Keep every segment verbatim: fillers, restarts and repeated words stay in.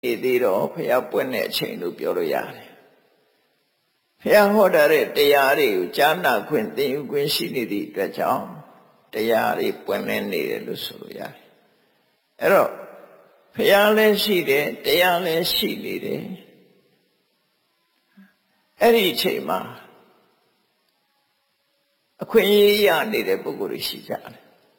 သေးတော့ဖះပွင့်တဲ့အချိန်လို့ပြောလို့ရတယ်ဖះဟောတာတဲ့တရားတွေကိုကြားနာခွင့်သင်ယူခွင့်ရှိနေသည့်အတွက်ကြောင့်တရားတွေပွင့်လင်းနေတယ်လို့ဆိုလို့ရတယ်အဲ့တော့ဖះလည်းရှိတယ်တရားလည်းရှိနေတယ်အဲ့ဒီအချိန်မှာအခွင့်အရေးရနေတဲ့ပုဂ္ဂိုလ်တွေရှိကြတယ်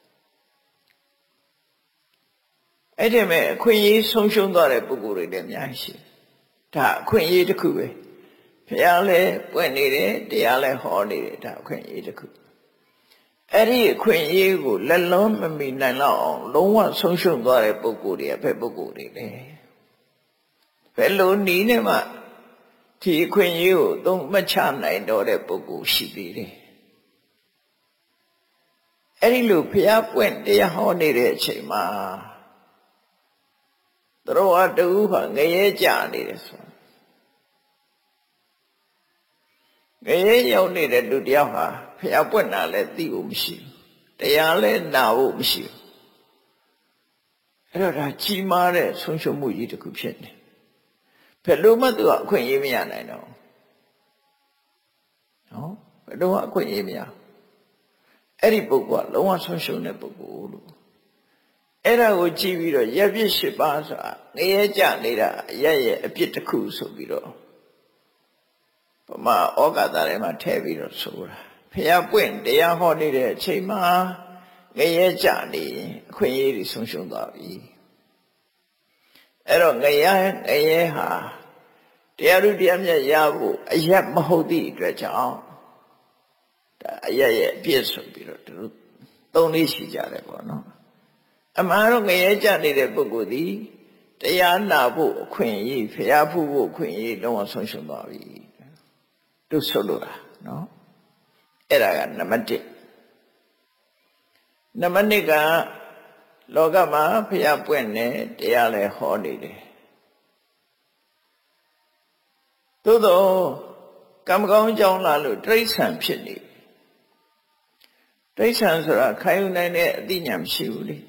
အဲ့ဒီမဲ့အခွင့်အရေးဆုံးရှုံးသွားတဲ့ပုဂ္ဂိုလ်တွေလည်းအများကြီးရှိတယ်ဒါအခွင့်အရေးတစ်ခုပဲဘုရားလည်းပွင့်နေတယ်တရားလည်းဟောနေတယ်ဒါအခွင့်အရေးတစ်ခုအဲ့ဒီအခွင့်အရေးကိုလက်လုံးမမီနိုင်တော့အောင်လုံးဝဆုံးရှုံးသွားတဲ့ပုဂ္ဂိုလ်တွေကဘယ်ပုဂ္ဂိုလ်တွေလဲဘယ်လိုနည်းနဲ့မှဒီအခွင့်အရေးကိုသုံးမချနိုင်တော့တဲ့ပုဂ္ဂိုလ်ရှိသေးတယ်အဲ့ဒီလိုဘုရားပွင့်တရားဟောနေတဲ့အချိန်မှာသူတို့ဟာတူဟာငရဲကြနေတယ်ဆိုငရဲရောက်နေတဲ့လူတယောက်ဟာဘုရားပွင့်တာလည်းသိဖို့မရှိဘူးတရားလည်းနာဖို့မရှိဘူးအဲ့တော့ဒါကြီးမားတဲ့ဆုံးရှုံးမှုကြီးတစ်ခုဖြစ်နေဘယ်လိုမှသူကအခွင့်အရေးမရနိုင်တော့နော်ဘယ်လိုမှအခွင့်အရေးမရအဲ့ဒီပုဂ္ဂိုလ်ကလုံးဝဆုံးရှုံးတဲ့ပုဂ္ဂိုလ်လို့အဲ့ဒါကိုကြည့်ပြီးတော့ရပ်ပြစ်၈ပါးဆိုတာငရဲကြနေတာအရရဲ့အပြစ်တစ်ခုဆိုပြီးတော့ပမာဩဃတာထဲမှာထည့်ပြီးတော့ဆိုတာဖះပွင့်တရားဟောနေတဲ့အချိန်မှာငရဲကြနေအခွင့်အရေးတွေဆုံးရှုံးသွားပြီအဲ့တော့ငရဲငရဲဟာတရားဥတရားမြတ်ရဖို့အရက်မဟုတ်သည့်အတွက်ကြောင့်ဒါအရက်ရဲ့အပြစ်ဆိုပြီးတော့သူတို့သုံးလေးရှိကြတယ်ပေါ့နော်အမှန်တော့ငရဲကြနေတဲ့ပုဂ္ဂိုလ်သည်တရားနာဖို့အခွင့်အရေးဖျားဖို့အခွင့်အရေးလုံးဝဆုံးရှုံးသွားပြီတို့ဆိုလိုတာနော်အဲ့ဒါကနံပါတ်တစ်နံပါတ်နှစ်ကလောကမှာဖျားပွင့်နေတရားလည်းဟောနေတယ်သို့သောကံကောင်းကြောင်းလာလို့တိရစ္ဆာန်ဖြစ်နေတိရစ္ဆာန်ဆိုတာခိုင်းယူနိုင်တဲ့အသိဉာဏ်မရှိဘူးလေ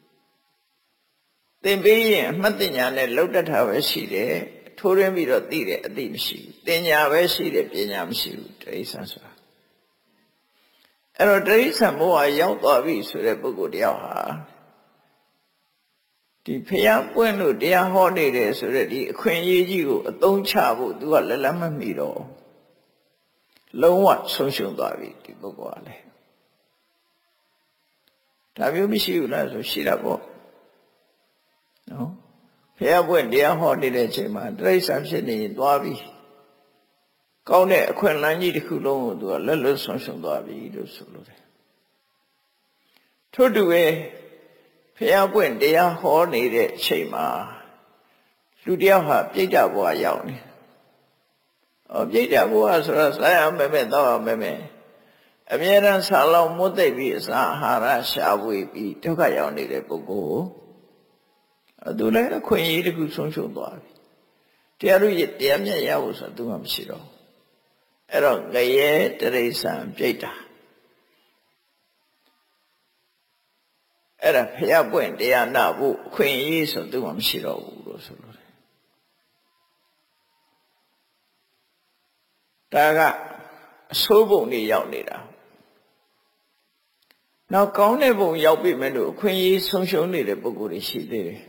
သင်ပေးရင်အမှတ်ဉာဏ်နဲ့လောက်တတ်တာပဲရှိတယ်ထိုးရင်းပြီးတော့သိတယ်အသိမရှိဘူးသင်ညာပဲရှိတယ်ပညာမရှိဘူးတိရစ္ဆာန်ဆိုတာအဲ့တော့တိရစ္ဆာန်ဘဝရောက်သွားပြီဆိုတဲ့ပုဂ္ဂိုလ်တယောက်ဟာဒီဖျားပွင့်လို့တရားဟောနေတယ်ဆိုတဲ့ဒီအခွင့်အရေးကြီးကိုအသုံးချဖို့သူကလက်လက်မမီတော့လုံးဝဆုံးရှုံးသွားပြီဒီပုဂ္ဂိုလ်ကလည်းဒါမျိုးမရှိဘူးလားဆိုရှိတာပေါ့နော်ဖျားပွင့်တရားဟောနေတဲ့အချိန်မှာတိရစ္ဆာန်ဖြစ်နေရင်သွားပြီကောင်းတဲ့အခွင့်အလမ်းကြီးတစ်ခုလုံးကိုသူကလက်လွတ်ဆုံးရှုံးသွားပြီလို့ဆိုလို့တယ်ထို့တူပဲဖျားပွင့်တရားဟောနေတဲ့အချိန်မှာလူတယောက်ဟာပြိတ္တဘဝရောက်နေ။အော်ပြိတ္တဘဝဆိုတော့စားရမယ်မဲ့တော့ရမယ်မဲ့အမြဲတမ်းဆာလောင်မွတ်သိပ်ပြီးအစာအာဟာရရှားဝေးပြီးဒုက္ခရောက်နေတဲ့ပုဂ္ဂိုလ်ကိုသူလည်းအခွင့်အရေးတစ်ခုဆုံးရှုံးသွားပြီ။တရားတို့ရဲ့တရားမြတ်ရဖို့ဆိုတော့သူမှမရှိတော့ဘူး။အဲ့တော့ငရဲတိရစ္ဆာန်ပြိတ္တအဲ့ဒါဖျားပွင့်တရားနာဖို့အခွင့်အရေးဆိုသူမှမရှိတော့ဘူးလို့ဆိုလို့တယ်ဒါကအဆိုးပုံတွေရောက်နေတာနောက်ကောင်းတဲ့ပုံရောက်ပြီမဲ့လို့အခွင့်အရေးဆုံးရှုံးနေတဲ့ပုဂ္ဂိုလ်တွေရှိသေးတယ်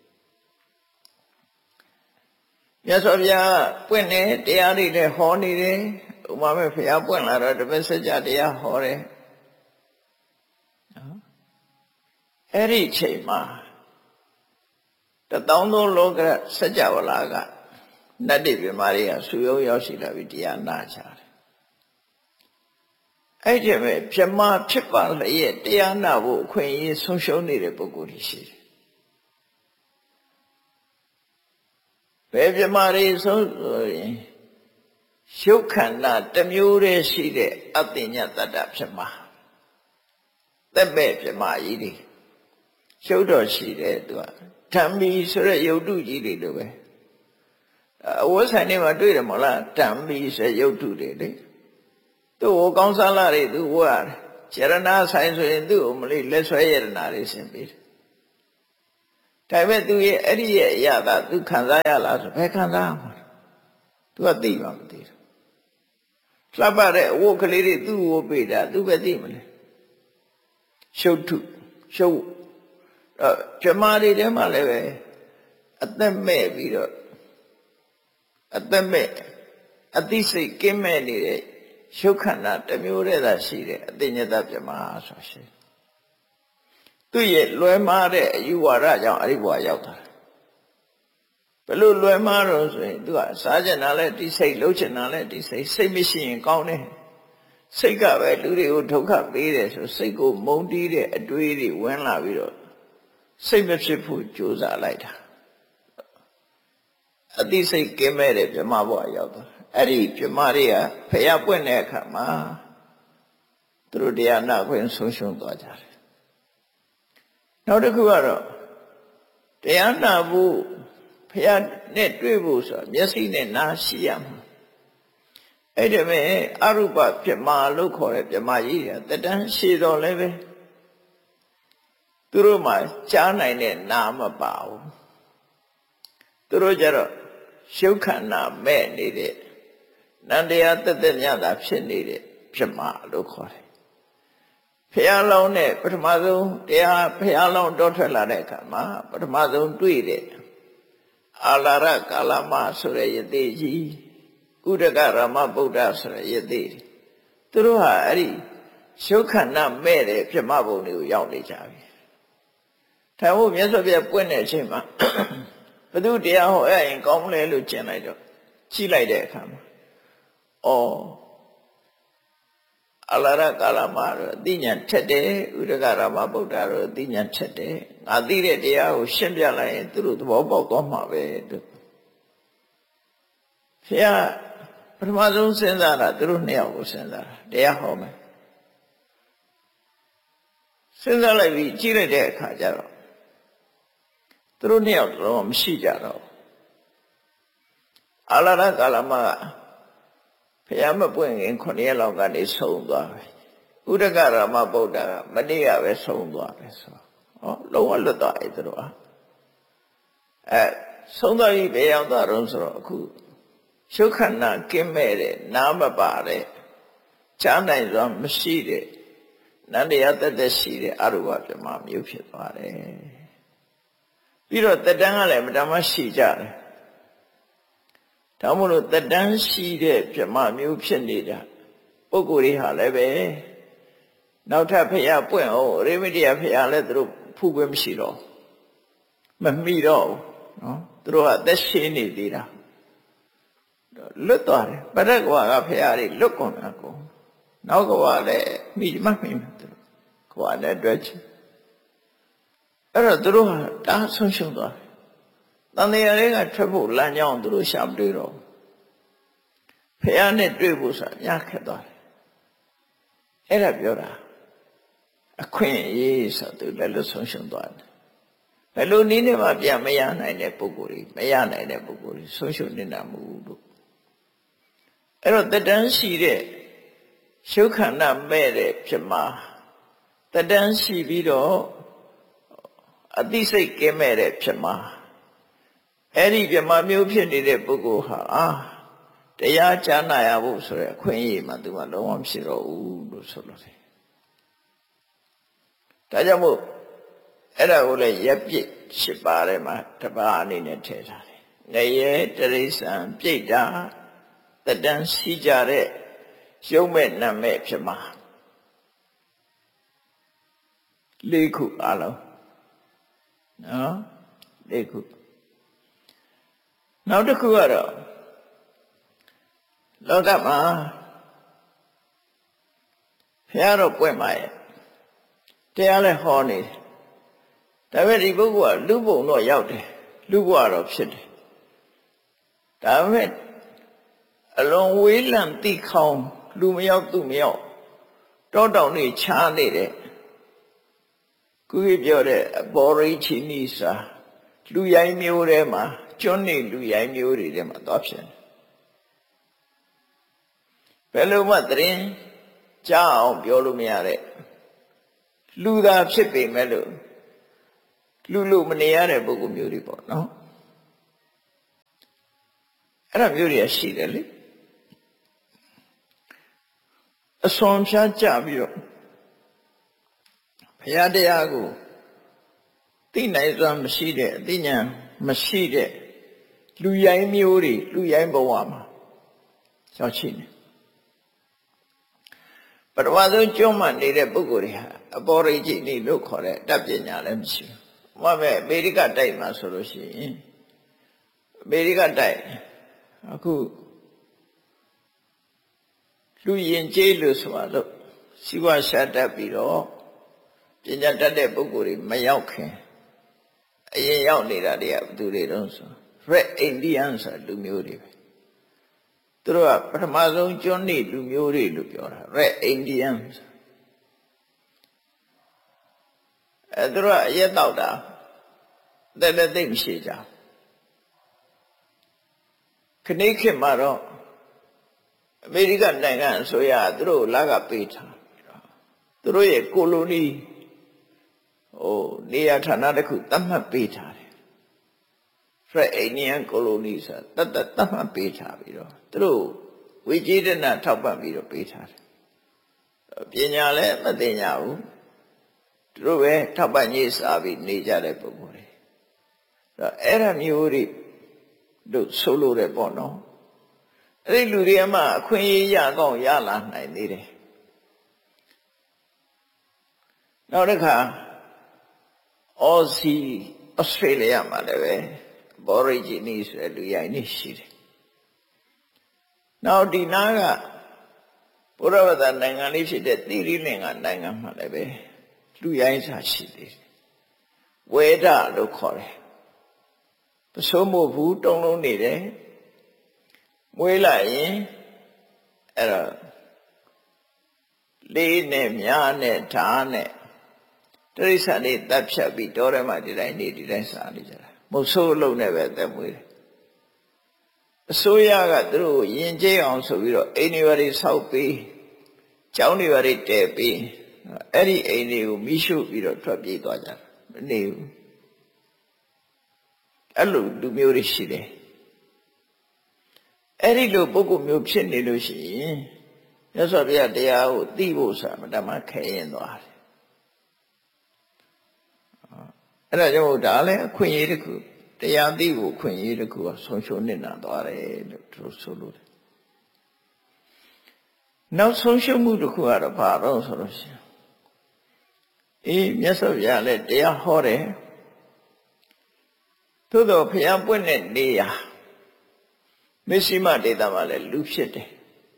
မြတ်စွာဘုရားပွင့်တယ်တရားတွေလည်းဟောနေတယ်ဥပမာဖျားပွင့်လာတော့ဓမ္မစကြာတရားဟောတယ်အဲ့ဒီအချိန်မှာတသောင်းသောလောကစัจ java လာကနတ်တွေပြမာတွေကဆူရုံရောက်ရှိလာပြီးတရားနာကြတယ်အဲ့ဒီမဲ့ပြမဖြစ်ပါလျက်တရားနာဖို့အခွင့်အရေးဆုံးရှုံးနေတဲ့ပုဂ္ဂိုလ်တွေရှိတယ်ဘယ်ပြမာတွေဆုံးဆိုရင်ရှုပ်ခန္ဓာတစ်မျိုးတည်းရှိတဲ့အတ္တညတတ္တဖြစ်မှာသက်ပဲ့ပြမာကြီးတွေရှုပ်တော်ရှိတယ်သူကဓမ္မီဆိုတဲ့ယုတ်တုကြီးတွေလိုပဲအဝတ်ဆိုင်တွေမှာတွေ့တယ်မဟုတ်လားဓမ္မီဆိုယုတ်တုတွေလေသူ့ကိုကောင်းစားလာတွေသူဝတ်ရတယ်ကျရဏဆိုင်ဆိုရင်သူ့ကိုမလေးလက်ဆွဲရတနာတွေဆင်ပေးတယ်ဒါပေမဲ့သူရဲ့အဲ့ဒီရဲ့အရာသာသူခံစားရလားဆိုဘယ်ခံစားရမှာသူကသိမှမသိဘူးလှပတဲ့အဝတ်ကလေးတွေသူ့ဝတ်ပေးတာသူပဲသိမလဲရှုပ်ထုရှုပ်အဲ့ကျမတွေထဲမှာလည်းပဲအသက်မဲ့ပြီးတော့အသက်မဲ့အသိစိတ်ကင်းမဲ့နေတဲ့ရှုပ်ခန္ဓာတစ်မျိုးတည်းသာရှိတယ်အသိဉာဏ်ပြမဆိုရှိသူ့ရဲ့လွယ်မားတဲ့အယူဝါဒကြောင့်အဲ့ဒီဘဝရောက်တာဘယ်လိုလွယ်မားတော့ဆိုရင်သူကစားကျင်တာလဲဒီစိတ်လှုပ်ချင်တာလဲဒီစိတ်စိတ်မရှိရင်ကောင်းတယ်စိတ်ကပဲလူတွေကိုဒုက္ခပေးတယ်ဆိုစိတ်ကိုမုန်းတီးတဲ့အတွေးတွေဝင်လာပြီးတော့စိတ်မဖြစ်ဖို့ကြိုးစားလိုက်တာအသိစိတ်ကင်းမဲ့တဲ့ပြမဘဝရောက်တာအဲ့ဒီပြမတွေကဖျားပွင့်တဲ့အခါမှာသူတို့တရားနာခွင့်ဆုံးရှုံးသွားကြတယ်နောက်တစ်ခုကတော့တရားနာဖို့ဖျားနဲ့တွေ့ဖို့ဆိုတာမျက်စိနဲ့နားရှိရမှာအဲ့ဒါမဲ့အရူပပြမလို့ခေါ်တဲ့ပြမကြီးတွေတတန်းရှိတော်လည်းပဲသူတို့မှကြားနိုင်တဲ့နာမပါဘူးသူတို့ကြတော့ရှုပ်ခန္ဓာမဲ့နေတဲ့နန္တရားတက်တက်မြတ်တာဖြစ်နေတဲ့ပြမလို့ခေါ်တယ်ဖျားလောင်းနဲ့ပထမဆုံးတရားဖျားလောင်းတောထွက်လာတဲ့အခါမှာပထမဆုံးတွေ့တဲ့အာလာရကာလမဆိုတဲ့ယသိကြီးဥဒကရမဗုဒ္ဓဆိုတဲ့ယသိသူတို့ဟာအဲ့ဒီရှုပ်ခန္ဓာမဲ့တဲ့ပြမဘုံတွေကိုရောက်နေကြပြီထိုင်ဖို့မြတ်စွာဘုရားပွင့်တဲ့အချိန်မှာဘုသူတရားဟောအဲ့ရင်ကောင်းမလဲလို့ကျင်လိုက်တော့ကြည့်လိုက်တဲ့အခါမှာအော်အလာရကာလမှာတော့အသိဉာဏ်ထက်တယ်ဥဒကရမဗုဒ္ဓတော့အသိဉာဏ်ထက်တယ်ငါသိတဲ့တရားကိုရှင်းပြလိုက်ရင်သူတို့သဘောပေါက်သွားမှာပဲလို့ဆရာပထမဆုံးစဉ်းစားတာသူတို့နှစ်ယောက်ကိုစဉ်းစားတာတရားဟောမယ်စဉ်းစားလိုက်ပြီးကြည့်လိုက်တဲ့အခါကျတော့သူတို့နှစ်ယောက်တော့မရှိကြတော့အလာရကာလမှာဖျားမပွင့်ခင်ခုနှစ်ရက်လောက်ကနေဆုံးသွားပဲဥဒကရမဗုဒ္ဓကမနေ့ကပဲဆုံးသွားတယ်ဆိုဟောလုံးဝလွတ်သွားပြီသူတို့ဟာအဲဆုံးသွားပြီဘယ်ရောက်သွားတော့ဆိုတော့အခုရှုခန္ဓာကင်းမဲ့တဲ့နားမပါတဲ့ချမ်းနိုင်စွာမရှိတဲ့နန္တရားတက်တက်ရှိတဲ့အရူပပြမမျိုးဖြစ်သွားတယ်ပြီးတော့တတန်းကလည်းမတမရှိကြတယ်ဒါမို့လို့တတန်းရှိတဲ့ပြမမျိုးဖြစ်နေတာပုဂ္ဂိုလ်တွေဟာလည်းပဲနောက်ထပ်ဖရာပွင့်အောင်ရေမတရားဖရာလည်းသူတို့ဖူးခွင့်မရှိတော့မမိတော့ဘူးနော်သူတို့ကအသက်ရှင်နေသေးတာလွတ်သွားတယ်ပရက္ခဝါကဖရာတွေလွတ်ကုန်တာကုန်နောက်ကဝါလည်းမိမမိမသူတို့ခွာလည်းတွေ့ချင်အဲ့တော့သူတို့ဟာတားဆုံးရှုံးသွားတယ်တန်တရားတွေကထွက်ဖို့လမ်းကြောင်းသူတို့ရှာမတွေ့တော့ဖះနဲ့တွေ့ဖို့ဆိုတာညခက်သွားတယ်အဲ့ဒါပြောတာအခွင့်အရေးဆိုသူလည်းလွတ်ဆုံးရှုံးသွားတယ်ဘယ်လိုနည်းနဲ့မှပြန်မရနိုင်တဲ့ပုဂ္ဂိုလ်တွေမရနိုင်တဲ့ပုဂ္ဂိုလ်တွေဆုံးရှုံးနေတာမဟုတ်ဘူးအဲ့တော့တတန်းရှိတဲ့ရှုခန္ဓာမဲ့တဲ့ဖြစ်မှာတတန်းရှိပြီးတော့အသိစိတ်ကင်းမဲ့တဲ့ဖြစ်မှာအဲ့ဒီပြမမျိုးဖြစ်နေတဲ့ပုဂ္ဂိုလ်ဟာအာတရားကြားနာရဖို့ဆိုရယ်အခွင့်အရေးမှသူကလုံးဝမရှိတော့ဘူးလို့ဆိုလို့တယ်ဒါကြောင့်မို့အဲ့ဒါကိုလည်းရက်ပြစ်ရှစ်ပါးထဲမှာတစ်ပါးအနေနဲ့ထည့်ထားတယ်ငရဲတရိစ္ဆာန်ပြိတ္တာတတန်းရှိကြတဲ့ရုပ်မဲ့နာမဲ့ဖြစ်မှာလေးခုအလုံးနော်လေးခုနောက်တစ်ခုကတော့လောကမှာဘုရားတော်ပွင့်ပါရဲ့တရားလည်းဟောနေတယ်ဒါပေမဲ့ဒီပုဂ္ဂိုလ်ကလူဘုံတော့ရောက်တယ်လူဘဝတော့ဖြစ်တယ်ဒါပေမဲ့အလွန်ဝေးလံတိခေါင်လူမရောက်သူမရောက်တောတောင်တွေချားနေတယ်ခုကြီးပြောတဲ့အဘောရိချီနီစာလူရိုင်းမျိုးထဲမှာကျွန်းနေလူရိုင်းမျိုးတွေထဲမှာသွားဖြစ်ဘယ်လိုမှသတင်းကြားအောင်ပြောလို့မရတဲ့လူသာဖြစ်ပေမဲ့လို့လူလူမနေရတဲ့ပုဂ္ဂိုလ်မျိုးတွေပေါ့နော်အဲ့ဒါမျိုးတွေရှိတယ်လေအစွန်ဖြားကြပြီးတော့ဘုရားတရားကိုသိနိုင်စွာမရှိတဲ့အသိဉာဏ်မရှိတဲ့လူရိုင်းမျိုးတွေလူရိုင်းဘဝမှာရောက်ရှိနေပထမဆုံးကျွမ်းမှနေတဲ့ပုဂ္ဂိုလ်တွေဟာအပေါ်ရိจิနေလို့ခေါ်တဲ့အတတ်ပညာလည်းမရှိဘူး။ဘာပဲအမေရိကတိုက်မှာဆိုလို့ရှိရင်အမေရိကတိုက်အခုလူရင်ကျေးလို့ဆိုတော့စီဝါရှာတတ်ပြီးတော့ပညာတတ်တဲ့ပုဂ္ဂိုလ်တွေမရောက်ခင်အရင်ရောက်နေတာတွေကဘယ်သူတွေတုံးဆို Red Indian ဆိုလူမျိုးတွေပဲသူတို့ကပထမဆုံးကျွန်းနေလူမျိုးတွေလို့ပြောတာ Red Indian အဲသူတို့ကအရက်တောက်တာတဲ့တဲ့သိမရှိကြခဏခေတ်မှာတော့အမေရိကန်နိုင်ငံအစိုးရသူတို့လာကပေးထားသူတို့ရဲ့ကိုလိုနီဟိုနေရာဌာနတစ်ခုသတ်မှတ်ပေးထားတယ် Red Indian colony ဆိုတာတတ်တတ်မှတ်ပေးထားပြီးတော့သူတို့ဝေကြီးတဲ့နာထောက်ပံ့ပြီးတော့ပေးထားတယ်ပညာလည်းမသိညာဘူးသူတို့ပဲထောက်ပံ့ရေးစားပြီးနေကြတဲ့ပုဂ္ဂိုလ်တွေအဲ့ဒါမျိုးတွေတို့ဆိုလို့တယ်ပေါ့နော်အဲ့ဒီလူတွေအမှအခွင့်အရေးရကောင်းရလာနိုင်သေးတယ်နောက်တစ်ခါအော်စီဩစတြေးလျမှာလည်းပဲဘောရိဂျီနီဆိုတဲ့လူရိုင်းနေရှိတယ်နောက်ဒီနာကဘုရားဝတ္တနိုင်ငံလေးဖြစ်တဲ့သီရိလင်္ကာနိုင်ငံမှာလည်းပဲလူရိုင်းစာရှိသေးတယ်ဝေဒလို့ခေါ်တယ်ပစိုးမို့ဘူးတုံးလုံးနေတယ်မွေးလိုက်ရင်အဲ့တော့လေးနဲ့မြားနဲ့ဓာတ်နဲ့တရိစ္ဆာန်တွေတပ်ဖြတ်ပြီးတောထဲမှာဒီတိုင်းနေဒီတိုင်းစားနေကြတာမဟုတ်ဆိုးလုံးနဲ့ပဲတက်မွေးတယ်အစိုးရကသူတို့ယဉ်ကျေးအောင်ဆိုပြီးတော့အိမ်တွေဘာတွေဆောက်ပြီးကျောင်းတွေဘာတွေတည်ပြီးအဲ့ဒီအိမ်တွေကိုမိရှုပြီးတော့ထွက်ပြေးသွားကြတာမနေဘူးအဲ့လိုလူမျိုးတွေရှိတယ်အဲ့ဒီလိုပုဂ္ဂိုလ်မျိုးဖြစ်နေလို့ရှိရင်မြတ်စွာဘုရားတရားကိုသိဖို့ဆိုတာမတမခဲရင်သွားတယ်အဲ့ဒါကြောင့်ဒါလည်းအခွင့်အရေးတစ်ခုတရားသိဖို့အခွင့်အရေးတစ်ခုကဆုံးရှုံးနေတာသွားတယ်လို့သူဆိုလို့တယ်နောက်ဆုံးရှုံးမှုတစ်ခုကတော့ဘာတော့ဆိုလို့ရှိရင်အေးမြတ်စွာဘုရားလည်းတရားဟောတယ်သို့တော်ဘုရားပွင့်တဲ့နေရာမစ္စည်းမဒေသမှာလည်းလူဖြစ်တယ်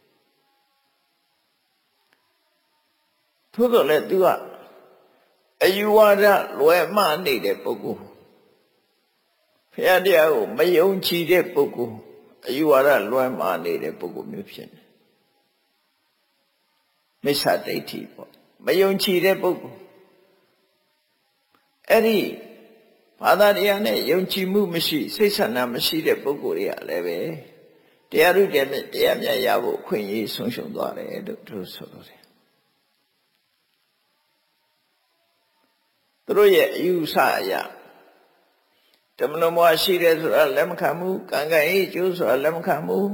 သို့တော်လည်းသူကအယူဝါဒလွယ်မှားနေတဲ့ပုဂ္ဂိုလ်ဘုရားတရားကိုမယုံကြည်တဲ့ပုဂ္ဂိုလ်အယူဝါဒလွယ်မှားနေတဲ့ပုဂ္ဂိုလ်မျိုးဖြစ်နေမိစ္ဆာဒိဋ္ဌိပေါ့မယုံကြည်တဲ့ပုဂ္ဂိုလ်အဲ့ဒီဘာသာတရားနဲ့ယုံကြည်မှုမရှိစိတ်ဆန္ဒမရှိတဲ့ပုဂ္ဂိုလ်တွေကလည်းပဲတရားဥဒေနဲ့တရားမြတ်ရဖို့အခွင့်အရေးဆုံးရှုံးသွားတယ်လို့သူတို့ဆိုလို့တယ်သူတို့ရဲ့အယူဆအရဓမ္မနမရှိတယ်ဆိုတာလက်မခံဘူးကံကံအေးကျိုးဆိုတာလက်မခံဘူး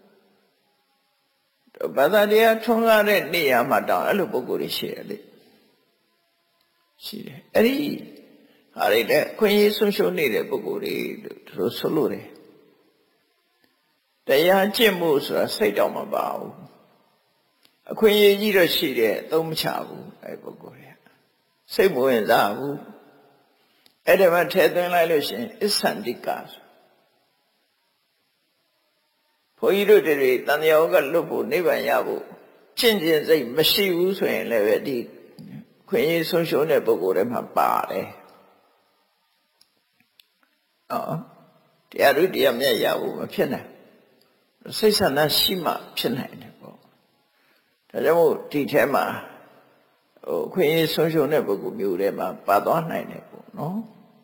ဘာသာတရားထွန်းကားတဲ့နေရာမှာတောင်အဲ့လိုပုဂ္ဂိုလ်တွေရှိတယ်လေရှိတယ်အဲ့ဒီဟာတွေလည်းအခွင့်အရေးဆုံးရှုံးနေတဲ့ပုဂ္ဂိုလ်တွေလို့သူတို့ဆိုလို့တယ်တရားကျင့်မှုဆိုတာစိတ်တောင်မပါဘူးအခွင့်အရေးကြီးတော့ရှိတယ်သုံးမချဘူးအဲ့ပုဂ္ဂိုလ်တွေစိတ်မဝင်စားဘူးအဲ့ဒါမှထည့်သွင်းလိုက်လို့ရှိရင်အစ္ဆန္တိကဘုန်းကြီးတို့တွေတန်တရားကလွတ်ဖို့နိဗ္ဗာန်ရဖို့ကျင့်ကျင်စိတ်မရှိဘူးဆိုရင်လည်းပဲဒီခွင့်ရဆုံးရှုံးတဲ့ပုဂ္ဂိုလ်တွေမှာပါတယ်အော်တရားဥတရားမြတ်ရဖို့မဖြစ်နိုင်စိတ်ဆန္ဒရှိမှဖြစ်နိုင်တယ်ပေါ့ဒါကြောင့်မို့ဒီထဲမှာဟိုခွင့်ရဆုံးရှုံးတဲ့ပုဂ္ဂိုလ်မျိုးတွေမှာပါသွားနိုင်တယ်ပေါ့နော်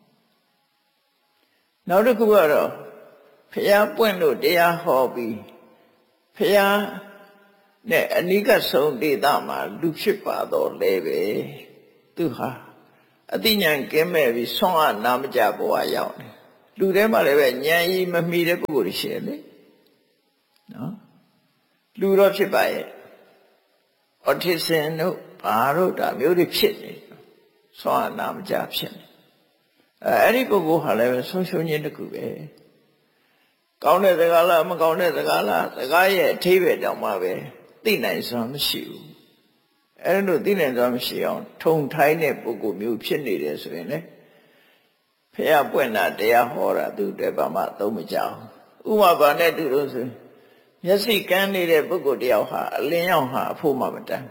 နောက်တစ်ခုကတော့ဖျားပွင့်လို့တရားဟောပြီးဖျားနဲ့အနိကဆုံးဒေသမှာလူဖြစ်ပါတော့လဲပဲသူဟာအသိဉာဏ်ကင်းမဲ့ပြီးဆွမ်းအားနာမကြဘဝရောက်တယ်လူထဲမှာလည်းပဲဉာဏ်ကြီးမမီတဲ့ပုဂ္ဂိုလ်တွေရှိတယ်လေနော်လူတော့ဖြစ်ပါရဲ့အော်တီဇမ်တို့ဘာတို့ဒါမျိုးတွေဖြစ်နေဆွမ်းအားနာမကြဖြစ်နေအဲအဲ့ဒီပုဂ္ဂိုလ်ဟာလည်းပဲဆုံးရှုံးခြင်းတစ်ခုပဲကောင်းတဲ့စကားလားမကောင်းတဲ့စကားလားစကားရဲ့အထိပ္ပယ်တောင်မှပဲသိနိုင်စွမ်းမရှိဘူးအဲ့လိုသိနိုင်စွမ်းမရှိအောင်ထုံထိုင်းတဲ့ပုဂ္ဂိုလ်မျိုးဖြစ်နေတယ်ဆိုရင်လေဖះပွင့်တာတရားဟောတာသူတည်းဘာမှသုံးမကြဘူးဥပမာနဲ့တူလို့ဆိုမျက်စိကန်းနေတဲ့ပုဂ္ဂိုလ်တယောက်ဟာအလင်းရောက်ဟာအဖို့မှမတန်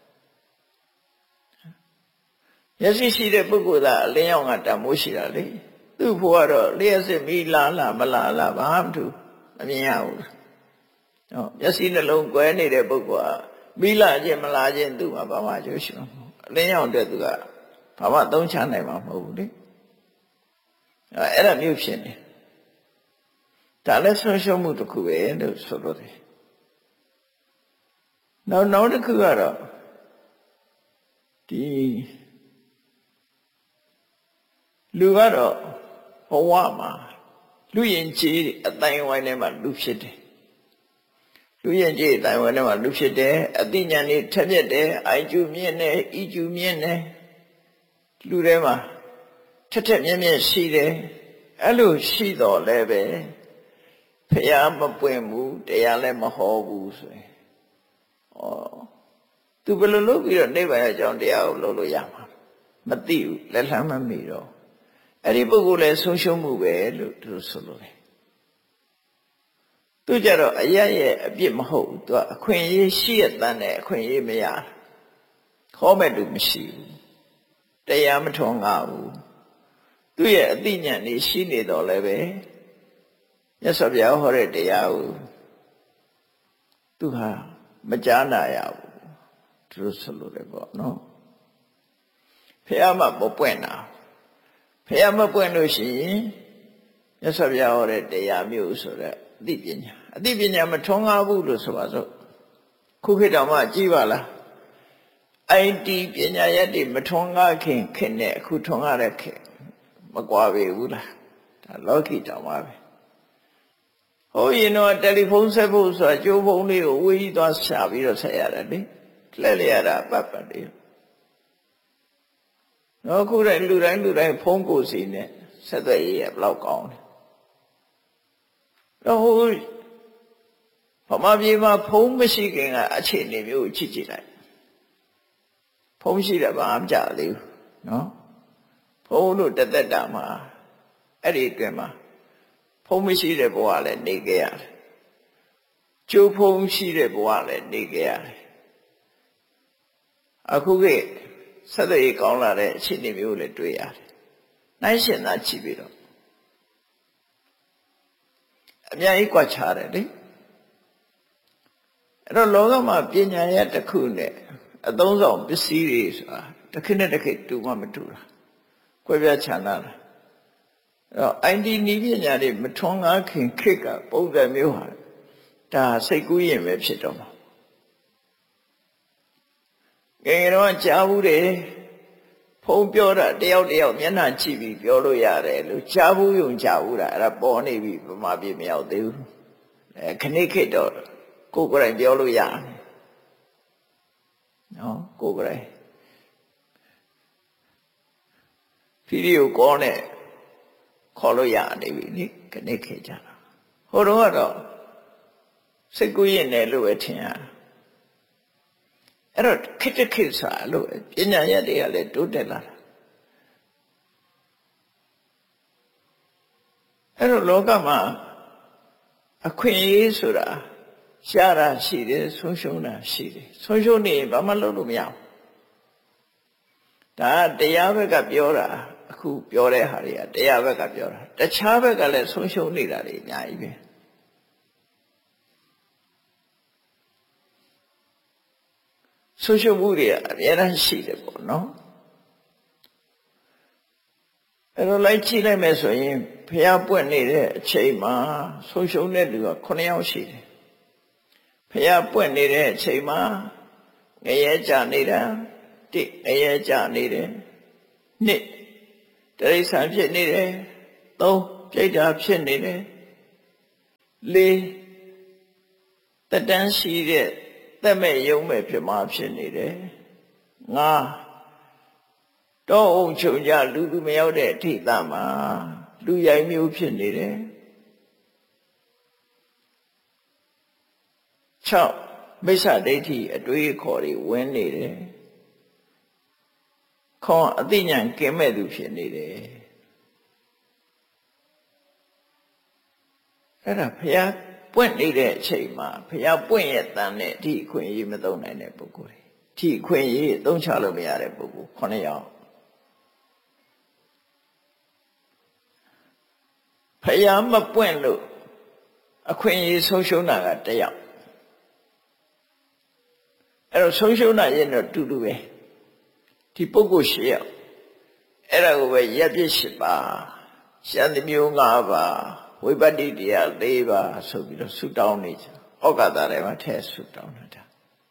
မျက်စိရှိတဲ့ပုဂ္ဂိုလ်သာအလင်းရောက်ကတန်မိုးရှိတာလေသူ့ဖို့ကတော့လျှက်စစ်မီးလာလာမလာလာဘာမှမထူမမြင်ရဘူးဟောမျက်စိနှလုံးကွဲနေတဲ့ပုဂ္ဂိုလ်ကမီးလာခြင်းမလာခြင်းသူ့မှာဘာမှအကျိုးရှိမှာမဟုတ်အလင်းရောက်တဲ့သူကဘာမှသုံးချနိုင်မှာမဟုတ်ဘူးလေအဲအဲ့ဒါမျိုးဖြစ်နေဒါလည်းဆုံးရှုံးမှုတစ်ခုပဲလို့ဆိုလို့တယ်နောက်နောက်တစ်ခုကတော့ဒီလူကတော့ဘဝမှာလူရင်ကြီးအတိုင်းဝိုင်းထဲမှာလူဖြစ်တယ်လူရင်ကြီးအတိုင်းဝိုင်းထဲမှာလူဖြစ်တယ်အသိဉာဏ်တွေထက်မြက်တယ်အိုင်ကျူမြင့်တယ်အီကျူမြင့်တယ်လူထဲမှာထက်ထက်မြက်မြက်ရှိတယ်အဲ့လိုရှိတော့လည်းပဲဖះမပွင့်ဘူးတရားလည်းမဟောဘူးဆိုရင်ဩသူဘယ်လိုလုပ်ပြီးတော့နိဗ္ဗာန်အကြောင်းတရားကိုလုပ်လို့ရမှာမသိဘူးလက်လှမ်းမမီတော့အဲ့ဒီပုဂ္ဂိုလ်လည်းဆုံးရှုံးမှုပဲလို့သူဆိုလို့တယ်သူကြတော့အရရဲ့အပြစ်မဟုတ်ဘူးသူကအခွင့်အရေးရှိရတဲ့နဲ့အခွင့်အရေးမရခေါ်မဲ့သူမရှိဘူးတရားမထွန်းကားဘူးသူရဲ့အသိဉာဏ်นี่ရှိနေတော့လည်းပဲမြတ်စွာဘုရားဟောတဲ့တရားကိုသူဟာမကြားနာရဘူးသူဆိုလို့လည်းပေါ့နော်ဖះမမပွင့်တာဖះမပွင့်လို့ရှိရင်မြတ်စွာဘုရားဟောတဲ့တရားမျိုးဆိုတဲ့အသိပညာအသိပညာမထွန်းကားဘူးလို့ဆိုပါစို့ခုခေတ်တော်မှကြည်ပါလားအိုင်တီပညာရက်တွေမထွန်းကားခင်ခင်နဲ့အခုထွန်းကားတဲ့ခင်မကွာပေဘူးလားဒါလောကီတော်မှာပဲဟိုရင်တော့တယ်လီဖုန်းဆက်ဖို့ဆိုတာကျိုးဖုန်းလေးကိုဝေးကြီးသွားရှာပြီးတော့ဆက်ရတယ်လေလှည့်လည်ရတာပတ်ပတ်လေးတော့ခုတိုင်းလူတိုင်းလူတိုင်းဖုန်းကိုစီနဲ့ဆက်သွယ်ရေးရဘလောက်ကောင်းလဲတော့ဟိုဗမာပြည်မှာဖုန်းမရှိခင်ကအခြေအနေမျိုးကိုကြည့်ကြည့်လိုက်ဖုန်းရှိတယ်ဘာမှမကြသေးဘူးနော်ဖုန်းလို့တသက်တာမှာအဲ့ဒီအတွင်းမှာဖုန်းမရှိတဲ့ဘဝလည်းနေခဲ့ရတယ်ကျိုးဖုန်းရှိတဲ့ဘဝလည်းနေခဲ့ရတယ်အခုကဆက်သွယ်ရေးကောင်းလာတဲ့အခြေအနေမျိုးလည်းတွေ့ရတယ်နိုင်ရှင်သာကြည့်ပြီးတော့အများကြီးကွာခြားတယ်လေအဲ့တော့လောကမှာပညာရတစ်ခုနဲ့အသုံးဆောင်ပစ္စည်းတွေဆိုတာတစ်ခေတ်နဲ့တစ်ခေတ်တူမှမတူတာကွဲပြားခြားနားတာအဲ့တော့ အိုင် တီ နည်းပညာတွေမထွန်းကားခင်ခေတ်ကပုံစံမျိုးဟာဒါစိတ်ကူးရင်ပဲဖြစ်တော့မှာငယ်ငယ်တော့ကြားဘူးတယ်ဖုံးပြောတာတယောက်တယောက်မျက်နှာကြည့်ပြီးပြောလို့ရတယ်လို့ကြားဘူးယုံကြားဘူးတာအဲ့ဒါပေါ်နေပြီဗမာပြည်မရောက်သေးဘူးအဲခဏခေတ်တော့ကိုယ်ကိုယ်တိုင်ပြောလို့ရတယ်နော်ကိုယ်ကိုယ်တိုင်ဗီဒီယိုကောနဲ့ခေါ်လို့ရနေပြီနိခဏခေတ်ကြတာဟိုတော့ကတော့စိတ်ကူးရင်လည်းလို့ပဲထင်ရအဲ့တော့ခေတ်ခေတ်စားလို့ပညာရက်တွေကလည်းတိုးတက်လာတာအဲ့တော့လောကမှာအခွင့်အရေးဆိုတာရှားတာရှိတယ်ဆုံးရှုံးတာရှိတယ်ဆုံးရှုံးနေဘာမှလုပ်လို့မရဘူးဒါတရားဘက်ကပြောတာအခုပြောတဲ့ဟာတွေကတရားဘက်ကပြောတာတခြားဘက်ကလည်းဆုံးရှုံးနေတာတွေအများကြီးပဲဆုံးရှုံးမှုတွေအများအားရှိတယ်ပေါ့နော်အဲ့တော့လိုက်ကြည့်လိုက်မယ်ဆိုရင်ဖះပွင့်နေတဲ့အချိန်မှာဆုံးရှုံးတဲ့လူကခုနှစ်ယောက်ရှိတယ်ဖះပွင့်နေတဲ့အချိန်မှာငရဲကြနေတာတိငရဲကြနေတယ်နှစ်ရိစ္ဆာန်ဖြစ်နေတယ်သုံးပြိတ္တာဖြစ်နေတယ်လေးတတန်းရှိတဲ့သက်မဲ့ယုံမဲ့ဖြစ်မှာဖြစ်နေတယ်ငါတောအုံချုပ်ကြလူသူမရောက်တဲ့အထိတမှာလူရိုက်မျိုးဖြစ်နေတယ်၆မိစ္ဆာဒိဋ္ဌိအတွေးခေါ်တွေဝင်နေတယ်ခေါင်းအသိဉာဏ်ကင်းမဲ့သူဖြစ်နေတယ်အဲ့ဒါဘုရားပွင့်နေတဲ့အချိန်မှာဘုရားပွင့်ရဲ့တန်နဲ့ဒီအခွင့်အရေးမသုံးနိုင်တဲ့ပုဂ္ဂိုလ်တွေဒီအခွင့်အရေးသုံးချလို့မရတဲ့ပုဂ္ဂိုလ်ခုနှစ်ယောက်ဘုရားမပွင့်လို့အခွင့်အရေးဆုံးရှုံးတာကတစ်ယောက်အဲ့တော့ဆုံးရှုံးတာရင်တော့တူတူပဲဒီပုဂ္ဂိုလ်ရှစ်ယောက်အဲ့ဒါကိုပဲရပ်ပြစ်ရှစ်ပါရှမ်းမျိုး၅ပါးဝိပတ္တိတရား၄ပါးဆိုပြီးတော့ဆုတောင်းနေကြဩဃတာထဲမှာထည့်ဆုတောင်းတာ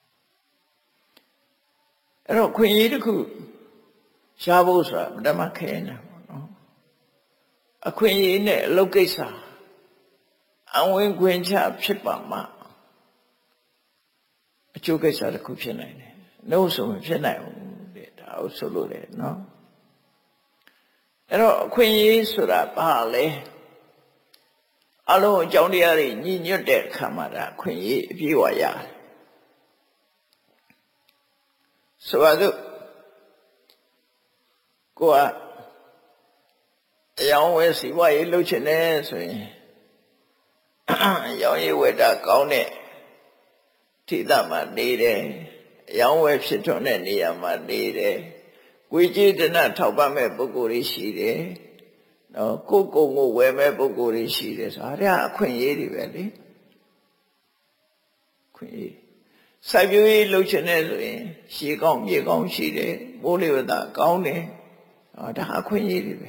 အဲ့တော့ခွင့်ရေးတစ်ခုရှားဖို့ဆိုတာဓမ္မခဲနေတာပေါ့နော်အခွင့်အရေးနဲ့အလုပ်ကိစ္စအဝင်ခွင့်ချဖြစ်ပါမှအကျိုးကိစ္စတစ်ခုဖြစ်နိုင်တယ်နှုတ်ဆိုမဖြစ်နိုင်ဘူးတဲ့ဒါကိုဆိုလို့လေနော်အဲ့တော့အခွင့်အရေးဆိုတာဘာလဲအလုံးအကြောင်းတရားတွေညီညွတ်တဲ့အခါမှာဒါအခွင့်အရေးအပြည့်အဝရတယ်ဆိုပါစို့ကိုကအယောင်ဝယ်စီးပွားရေးလုပ်ချင်တယ်ဆိုရင်အယောင်ရေးဝယ်တာကောင်းတဲ့ထိသမှာနေတယ်အယောင်ဝယ်ဖြစ်ထွန်းတဲ့နေရာမှာနေတယ်ကိုယ်ကြည်တနာထောက်ပံ့မဲ့ပုဂ္ဂိုလ်တွေရှိတယ်နော်ကိုကိုကိုဝယ်မဲ့ပုဂ္ဂိုလ်တွေရှိတယ်ဆိုတာဒါအခွင့်အရေးတွေပဲလေခွင့်အရေးစိုက်ပျိုးရေးလုပ်ချင်တယ်ဆိုရင်ရှေးကောင်းမြေကောင်းရှိတယ်မိုးလေဝသကောင်းတယ်ဟောဒါအခွင့်အရေးတွေပဲ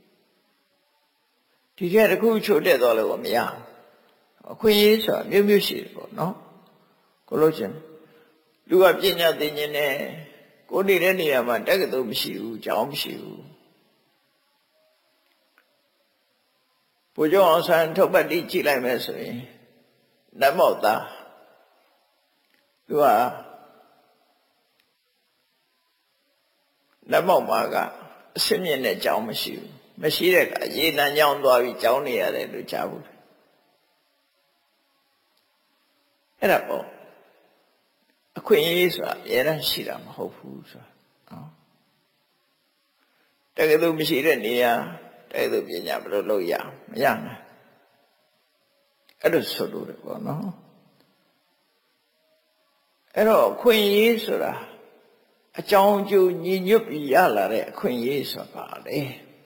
ဒီကတခုချို့တက်တော့လို့မရဘူးအခွင့်အရေးဆိုတာမျိုးမျိုးရှိတယ်ပေါ့နော်ကိုလို့ချင်းလူကပညာသိဉ္ဇနဲ့ကိုနေတဲ့နေရာမှာတက္ကသိုလ်မရှိဘူးကျောင်းမရှိဘူးဘုရားအောင်ဆန်းထုတ်ပတ်တိကြည့်လိုက်မယ်ဆိုရင်နတ်မောက်သားသူကနတ်မောက်မှာကအစင်းမြင့်တဲ့ကျောင်းမရှိဘူးမရှိတဲ့ကရေနံကျောင်းသွားပြီးကျောင်းနေရတယ်လို့ကြားဘူးအဲ့ဒါပေါ့အခွင့်အရေးဆိုတာအရင်ရှိတာမဟုတ်ဘူးဆိုတာနော်တကယ်လို့မရှိတဲ့နေရာတကယ်လို့ပညာဘယ်လိုလုပ်ရမရနိုင်အဲ့လိုဆိုလို့တယ်ပေါ့နော်အဲ့တော့အခွင့်အရေးဆိုတာအကြောင်းအကျိုးညီညွတ်ပြီးရလာတဲ့အခွင့်အရေးဆိုတာပါလေ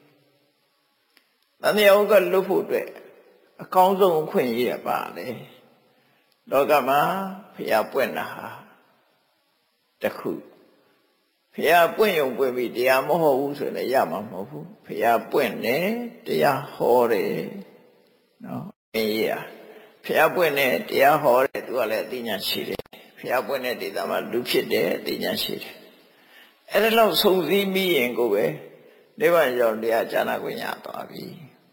တန်မြတ်ဥက္ကလွတ်ဖို့အတွက်အကောင်းဆုံးအခွင့်အရေးပါလေလောကမှာဖျားပွင့်တာဟာတခုဖျားပွင့်ရုံပွင့်ပြီးတရားမဟုတ်ဘူးဆိုလည်းရမှာမဟုတ်ဘူးဖျားပွင့်တယ်တရားဟောတယ်နော်အေးရဖျားပွင့်တယ်တရားဟောတယ်သူကလည်းအသိဉာဏ်ရှိတယ်ဖျားပွင့်တဲ့ဒေသမှာလူဖြစ်တယ်အသိဉာဏ်ရှိတယ်အဲ့ဒါလောက်ဆုံးစည်းမိရင်ကိုပဲနိဗ္ဗာန်ရောက်တရားဉာဏ်ကိုရသွားပြီ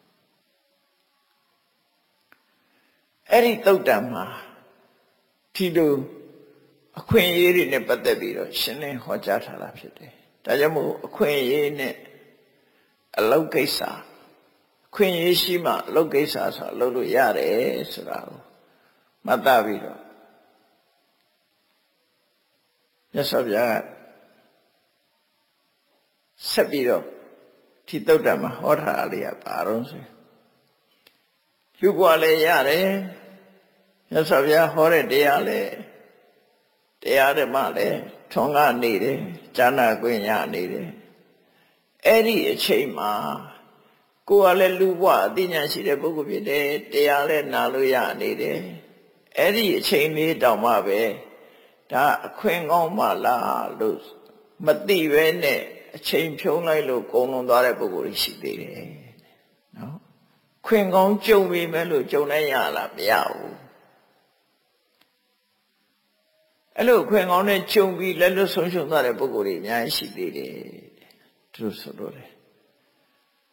အဲ့ဒီသုတ်တံမှာဒီလိုအခွင့်အရေးတွေနဲ့ပတ်သက်ပြီးတော့ရှင်းလင်းဟောကြားထားတာဖြစ်တယ်ဒါကြောင့်မို့အခွင့်အရေးနဲ့အလုပ်ကိစ္စအခွင့်အရေးရှိမှအလုပ်ကိစ္စဆိုလုပ်လို့ရတယ်ဆိုတာကိုမှတ်သားပြီးတော့မြတ်စွာဘုရားဆက်ပြီးတော့ဒီသုတ်တံမှာဟောထားတာလေးကဘာလို့ဆိုလူဘဝလည်းရတယ်မြတ်စွာဘုရားဟောတဲ့တရားလည်းတရားဓမ္မလည်းထွန်းကားနေတယ်ဉာဏ်ကွင်းရနေတယ်အဲ့ဒီအချိန်မှာကိုယ်ကလည်းလူဘဝအသိဉာဏ်ရှိတဲ့ပုဂ္ဂိုလ်ဖြစ်တယ်တရားလည်းနာလို့ရနေတယ်အဲ့ဒီအချိန်လေးတောင်မှပဲဒါအခွင့်ကောင်းမှလားလို့မသိပဲနဲ့အချိန်ဖြုံးလိုက်လို့ကုန်လွန်သွားတဲ့ပုဂ္ဂိုလ်ရှိသေးတယ်နော်ခွင့်ကောင်းကြုံပြီမဲ့လို့ကြုံနိုင်ရလားမရဘူးအဲ့လိုခွင့်ကောင်းနဲ့ကြုံပြီးလက်လွတ်ဆုံးရှုံးသွားတဲ့ပုဂ္ဂိုလ်တွေအများကြီးရှိသေးတယ်သူဆိုလို့တယ်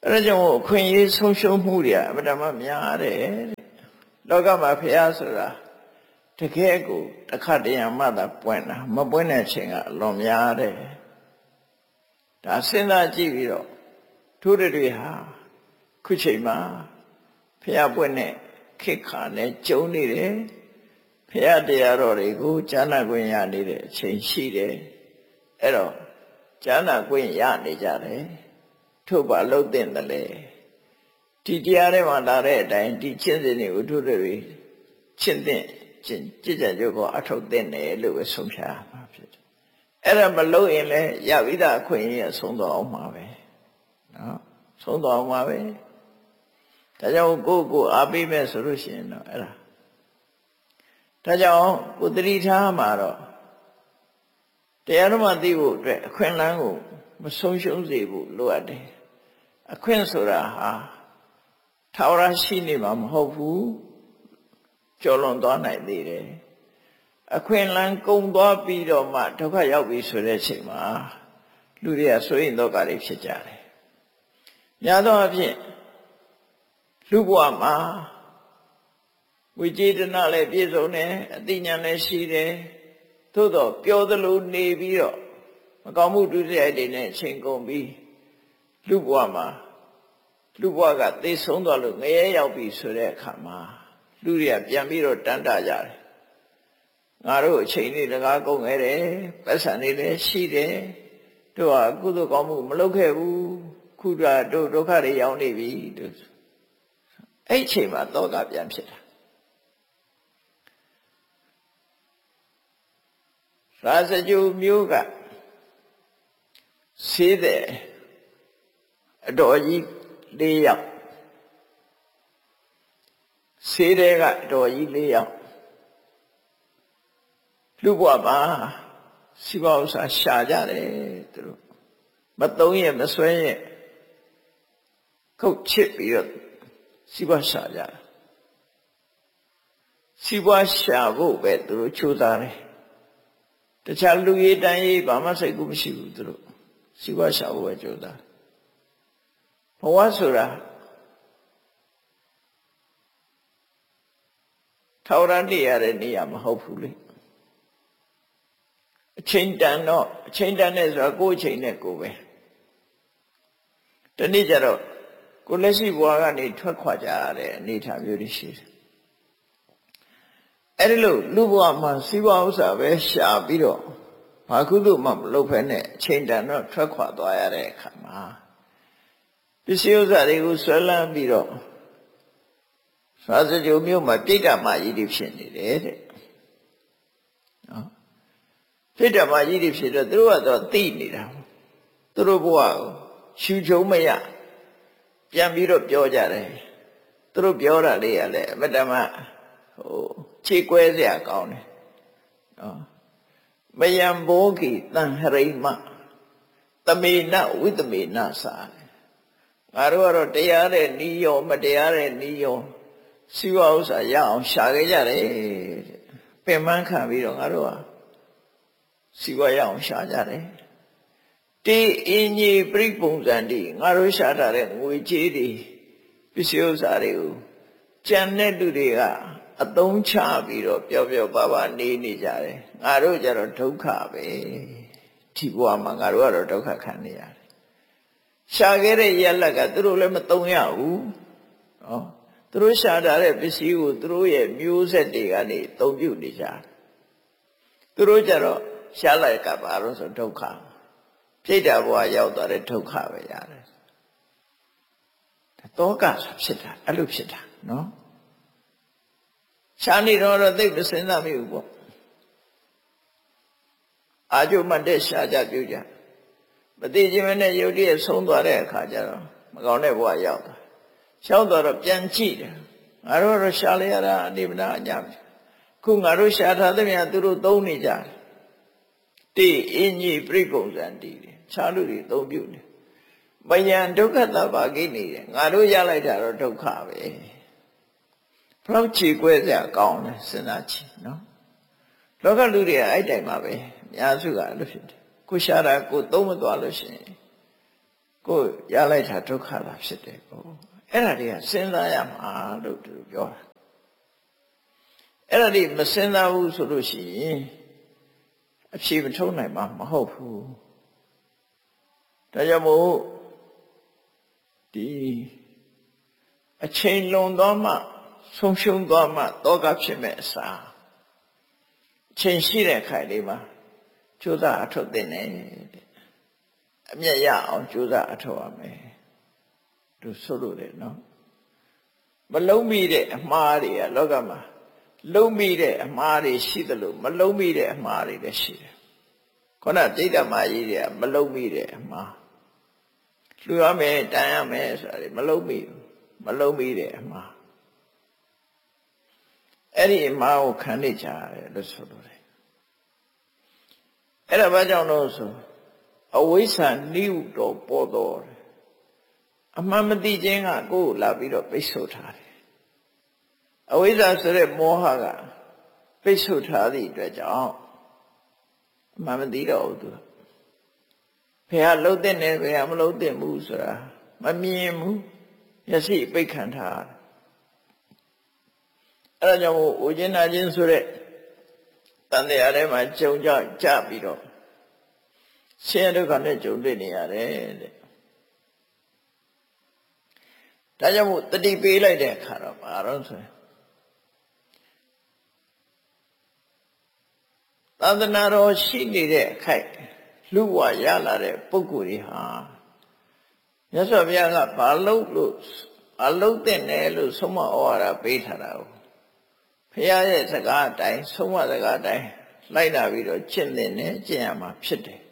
အဲ့ဒါကြောင့်အခွင့်အရေးဆုံးရှုံးမှုတွေအမှန်တမ်းများတယ်လောကမှာဖရာဆိုတာတကယ်ကိုတစ်ခါတည်းမှသာပွင့်တာမပွင့်တဲ့အချိန်ကအလွန်များတယ်ဒါစဉ်းစားကြည့်ပြီးတော့ထိုးတွေဟာခုချိန်မှာဖရာပွင့်တဲ့ခေတ်ခါနဲ့ကျုံနေတယ်ဖရာတရားတော်တွေကိုကြားနာခွင့်ရနေတဲ့အချိန်ရှိတယ်အဲ့တော့ကြားနာခွင့်ရနေကြတယ်ထို့ပါလို့တင်တယ်လေဒီတရားထဲမှာလာတဲ့အတိုင်းဒီကျင့်စဉ်တွေကိုထို့တွေရှင်းတဲ့ကျင့်ကြံကြိုးကိုအထောက်တင်တယ်လို့ပဲဆုံးဖြတ်မှာဖြစ်တယ်အဲ့ဒါမလို့ရင်လည်းရဝိဒအခွင့်အရေးဆုံးတော့အောင်မှာပဲနော်ဆုံးတော့အောင်မှာပဲဒါကြောင့်ကိုယ့်ကိုအားပေးမဲ့ဆိုလို့ရှိရင်တော့အဲ့ဒါဒါကြောင့်ကိုသတိထားမှာတော့တရားဓမ္မသိဖို့အတွက်အခွင့်အလမ်းကိုမဆုံးရှုံးစေဖို့လိုအပ်တယ်အခွင့်ဆိုတာဟာထာဝရရှိနေမှာမဟုတ်ဘူးကျော်လွန်သွားနိုင်သေးတယ်အခွင့်အလမ်းကုန်သွားပြီးတော့မှဒုက္ခရောက်ပြီဆိုတဲ့အချိန်မှာလူတွေကဆိုရင်တော့ကတွေဖြစ်ကြတယ်များသောအားဖြင့်လူဘဝမှာဝိจิตနာလည်းပြည့်စုံတယ်အသိဉာဏ်လည်းရှိတယ်သို့တော့ပြောသလိုနေပြီးတော့မကောင်းမှုဒုစရိုက်တွေနဲ့အချိန်ကုန်ပြီးလူဘဝမှာလူဘဝကသိဆုံးသွားလို့ငရဲရောက်ပြီဆိုတဲ့အခါမှာလူတွေကပြန်ပြီးတော့တန်းတကြတယ်ငါတို့အချိန်လေးတကားကုန်ခဲ့တယ်ပတ်စံလေးလည်းရှိတယ်တို့ဟာကုသိုလ်ကောင်းမှုမလုပ်ခဲ့ဘူးခုတော့တို့ဒုက္ခတွေရောက်နေပြီတို့အဲ့ချိန်မှာတောကပြန်ဖြစ်တာရာဇဂျူမျိုးကဆေးတဲ့အတော်ကြီးလေးယောက်ဆေးတဲ့ကအတော်ကြီးလေးယောက်လူဘဝမှာစီးပွားဥစ္စာရှာကြတယ်သူတို့မသုံးရမဆွဲရခုတ်ချစ်ပြီးတော့စီးပွားရှာကြတယ်စီးပွားရှာဖို့ပဲသူတို့ကြိုးစားတယ်တခြားလူရေးတန်းရေးဘာမှစိတ်ကူးမရှိဘူးသူတို့စီးပွားရှာဖို့ပဲကြိုးစားဘဝဆိုတာထာဝရနေရတဲ့နေရာမဟုတ်ဘူးလေအချိန်တန်တော့အချိန်တန်နဲ့ဆိုတာကိုယ်အချိန်နဲ့ကိုယ်ပဲဒီနေ့ကျတော့ကိုလက်ရှိဘဝကနေထွက်ခွာကြရတဲ့အနေအထားမျိုးတွေရှိတယ်အဲ့ဒီလိုလူဘဝမှာစီးပွားဥစ္စာပဲရှာပြီးတော့ဘာကုသိုလ်မှမလုပ်ဖဲနဲ့အချိန်တန်တော့ထွက်ခွာသွားရတဲ့အခါမှာပစ္စည်းဥစ္စာတွေကိုဆွဲလန်းပြီးတော့သာသကြုံမျိုးမှာပြိတ္တမကြီးတွေဖြစ်နေတယ်တဲ့နော်ပြိတ္တမကြီးတွေဖြစ်တော့သူတို့ကတော့သိနေတာသူတို့ဘဝကိုရှူချုံမရပြန်ပြီးတော့ပြောကြတယ်သူတို့ပြောတာလေးကလည်းအမတ္တမဟိုခြေကွဲစရာကောင်းတယ်နော်မယံဘောဂီတန်ဟရိမသမေနဝိသမေနစာငါတို့ကတော့တရားတဲ့နီးရောမတရားတဲ့နီးရောစီဝဥစ္စာရအောင်ရှာခဲ့ကြတယ်ပင်ပန်းခံပြီးတော့ငါတို့ဟာစီဝရအောင်ရှာကြတယ်တေအင်းကြီးပြိပုံစံတိငါတို့ရှာထားတဲ့ငွေကြေးတွေပစ္စည်းဥစ္စာတွေကိုကြံတဲ့လူတွေကအသုံးချပြီးတော့ပျော်ပျော်ပါပါနေနေကြတယ်ငါတို့ကြတော့ဒုက္ခပဲဒီဘဝမှာငါတို့ကတော့ဒုက္ခခံနေရတယ်ရှာခဲ့တဲ့ရလက်ကသူတို့လည်းမသုံးရဘူးနော်သူတို့ရှာထားတဲ့ပစ္စည်းကိုသူတို့ရဲ့မျိုးဆက်တွေကနေသုံးပြုနေကြတယ်သူတို့ကြတော့ရှာလိုက်ကပါတော့ဆိုဒုက္ခပြိတ္တာဘဝရောက်သွားတဲ့ဒုက္ခပဲရတယ်တောကဆိုဖြစ်တာအဲ့လိုဖြစ်တာနော်ရှားနေတော့တော့သိပ်မစဉ်းစားမိဘူးပေါ့အာကျုံမတဲ့ရှားကြပြုကြမသိခြင်းနဲ့ယုတ်တည်းဆုံးသွားတဲ့အခါကျတော့မကောင်းတဲ့ဘဝရောက်သွားရောက်သွားတော့ပြန်ကြည့်တယ်ငါတို့တော့ရှားလိုက်ရတာအနိဗ္ဗာန်အကြပြီခုငါတို့ရှားထားတဲ့မြတ်သူတို့သုံးနေကြတယ်တိအင်းကြီးပြိပုံစံတည်တယ်ခြားလူတွေသုံးပြုတယ်မယံဒုက္ခတဘာကိနေတယ်ငါတို့ရလိုက်တာတော့ဒုက္ခပဲဘလောက်ချေကွဲစရာကောင်းတယ်စဉ်းစားကြည့်နော်လောကလူတွေကအဲ့တိုင်မှာပဲအများစုကအဲ့လိုဖြစ်တယ်ကိုရှာတာကိုသုံးမသွားလို့ရှိရင်ကိုရလိုက်တာဒုက္ခလာဖြစ်တယ်ကိုအဲ့ဒါတွေကစဉ်းစားရမှာလို့သူပြောတာအဲ့ဒါတွေမစဉ်းစားဘူးဆိုလို့ရှိရင်အဖြေမထုတ်နိုင်မှာမဟုတ်ဘူးဒါကြောင့်မို့ဒီအချိန်လွန်သွားမှဆုံးရှုံးသွားမှတောကဖြစ်မဲ့အစားအချိန်ရှိတဲ့ခိုင်လေးမှာကြိုးစားအထုတ်တဲ့နဲ့အမျက်ရအောင်ကြိုးစားအထုတ်ရမယ်သူဆိုလို့တယ်နော်မလုံးမိတဲ့အမှားတွေကလောကမှာလုံးမိတဲ့အမှားတွေရှိသလိုမလုံးမိတဲ့အမှားတွေလည်းရှိတယ်ခုနပြိတ္တမကြီးတွေကမလုံးမိတဲ့အမှားလှူရမယ်တန်ရမယ်ဆိုတာမလုံးမိဘူးမလုံးမိတဲ့အမှားအဲ့ဒီအမှားကိုခံနေကြရတယ်လို့ဆိုလို့တယ်အဲ့ဒါဘာကြောင့်လို့ဆိုအဝိဇ္ဇာနိဟုတော်ပေါ်တော်အမှန်မသိခြင်းကကိုယ်ကိုလာပြီးတော့ပိတ်ဆို့ထားတယ်အဝိဇ္ဇာဆိုတဲ့မောဟကပိတ်ဆို့ထားသည့်အတွက်ကြောင့်အမှန်မသိတော့ဘူးသူဘယ်ဟာလှုပ်တဲ့နဲ့ဘယ်ဟာမလှုပ်တဲ့ဘူးဆိုတာမမြင်ဘူးမျက်စိပိတ်ခံထားအဲ့ဒါကြောင့်ဥကျင်နာခြင်းဆိုတဲ့တန်တရားထဲမှာကြုံကြကြပြီးတော့ဆင်းရဲဒုက္ခနဲ့ကြုံတွေ့နေရတယ်တဲ့ဒါကြောင့်မို့တတိပေးလိုက်တဲ့အခါတော့ဘာလို့ဆိုရင်သာသနာတော်ရှိနေတဲ့အခိုက်လူဝရလာတဲ့ပုဂ္ဂိုလ်တွေဟာမြတ်စွာဘုရားကဘာလို့လို့အလုံးတဲ့နယ်လို့ဆုံးမဩဝါဒပေးထားတာကိုဘုရားရဲ့စကားအတိုင်းဆုံးမစကားအတိုင်းလိုက်လာပြီးတော့ကျင့်တဲ့နဲ့ကျင့်ရမှာဖြစ်တယ်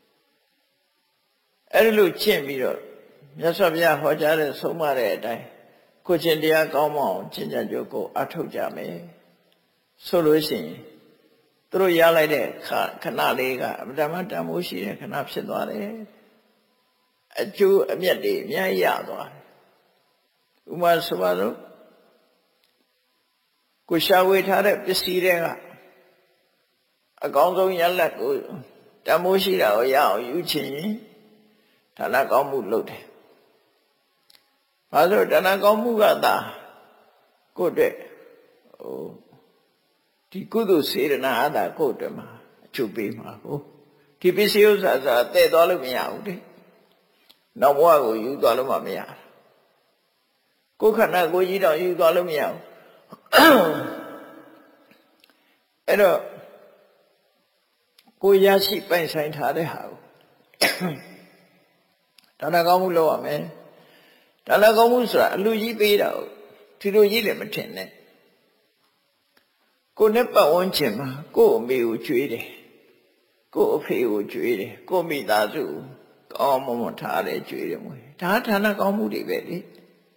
အဲ့ဒီလိုကျင့်ပြီးတော့မြတ်စွာဘုရားဟောကြားတဲ့ဆုံးမတဲ့အတိုင်းကိုချင်းတရားကောင်းမအောင်ကျင့်ကြံကြိုးကိုအထောက်ကြမယ်ဆိုလို့ရှိရင်သူတို့ရလိုက်တဲ့ခဏလေးကအမှန်တမ်းတန်ဖိုးရှိတဲ့ခဏဖြစ်သွားတယ်အကျိုးအမြတ်တွေအများကြီးရသွားတယ်ဥပမာဆိုပါတော့ကိုရှာဝေထားတဲ့ပစ္စည်းတွေကအကောင်းဆုံးရလတ်ကိုတန်ဖိုးရှိတာကိုရအောင်ယူချင်ရင်ဒါနကောင်းမှုလုပ်တယ်။ဘာလို့ဒါနကောင်းမှုကသာကိုယ့်အတွက်ဟိုဒီကုသိုလ်စေတနာအတာကိုယ့်အတွက်မှာအကျိုးပေးမှာကိုဒီပစ္စည်းဥစ္စာဆိုတာတည့်သွားလို့မရဘူးတဲ့။နောက်ဘဝကိုယူသွားလို့မှမရဘူး။ကိုယ်ခန္ဓာကိုယ်ကြီးတော့ယူသွားလို့မရဘူး။အဲ့တော့ကိုရရှိပိုင်ဆိုင်ထားတဲ့ဟာကိုဒါနကောင်းမှုလုပ်ရမယ်ဒါနကောင်းမှုဆိုတာအလူကြီးပေးတာကိုဒီလိုကြီးလည်းမထင်နဲ့ကိုနဲ့ပတ်ဝန်းကျင်မှာကို့အမေကိုကြွေးတယ်ကို့အဖေကိုကြွေးတယ်ကို့မိသားစုကောင်းမွန်မွန်ထားတယ်ကြွေးတယ်မွေဒါဒါနကောင်းမှုတွေပဲလေ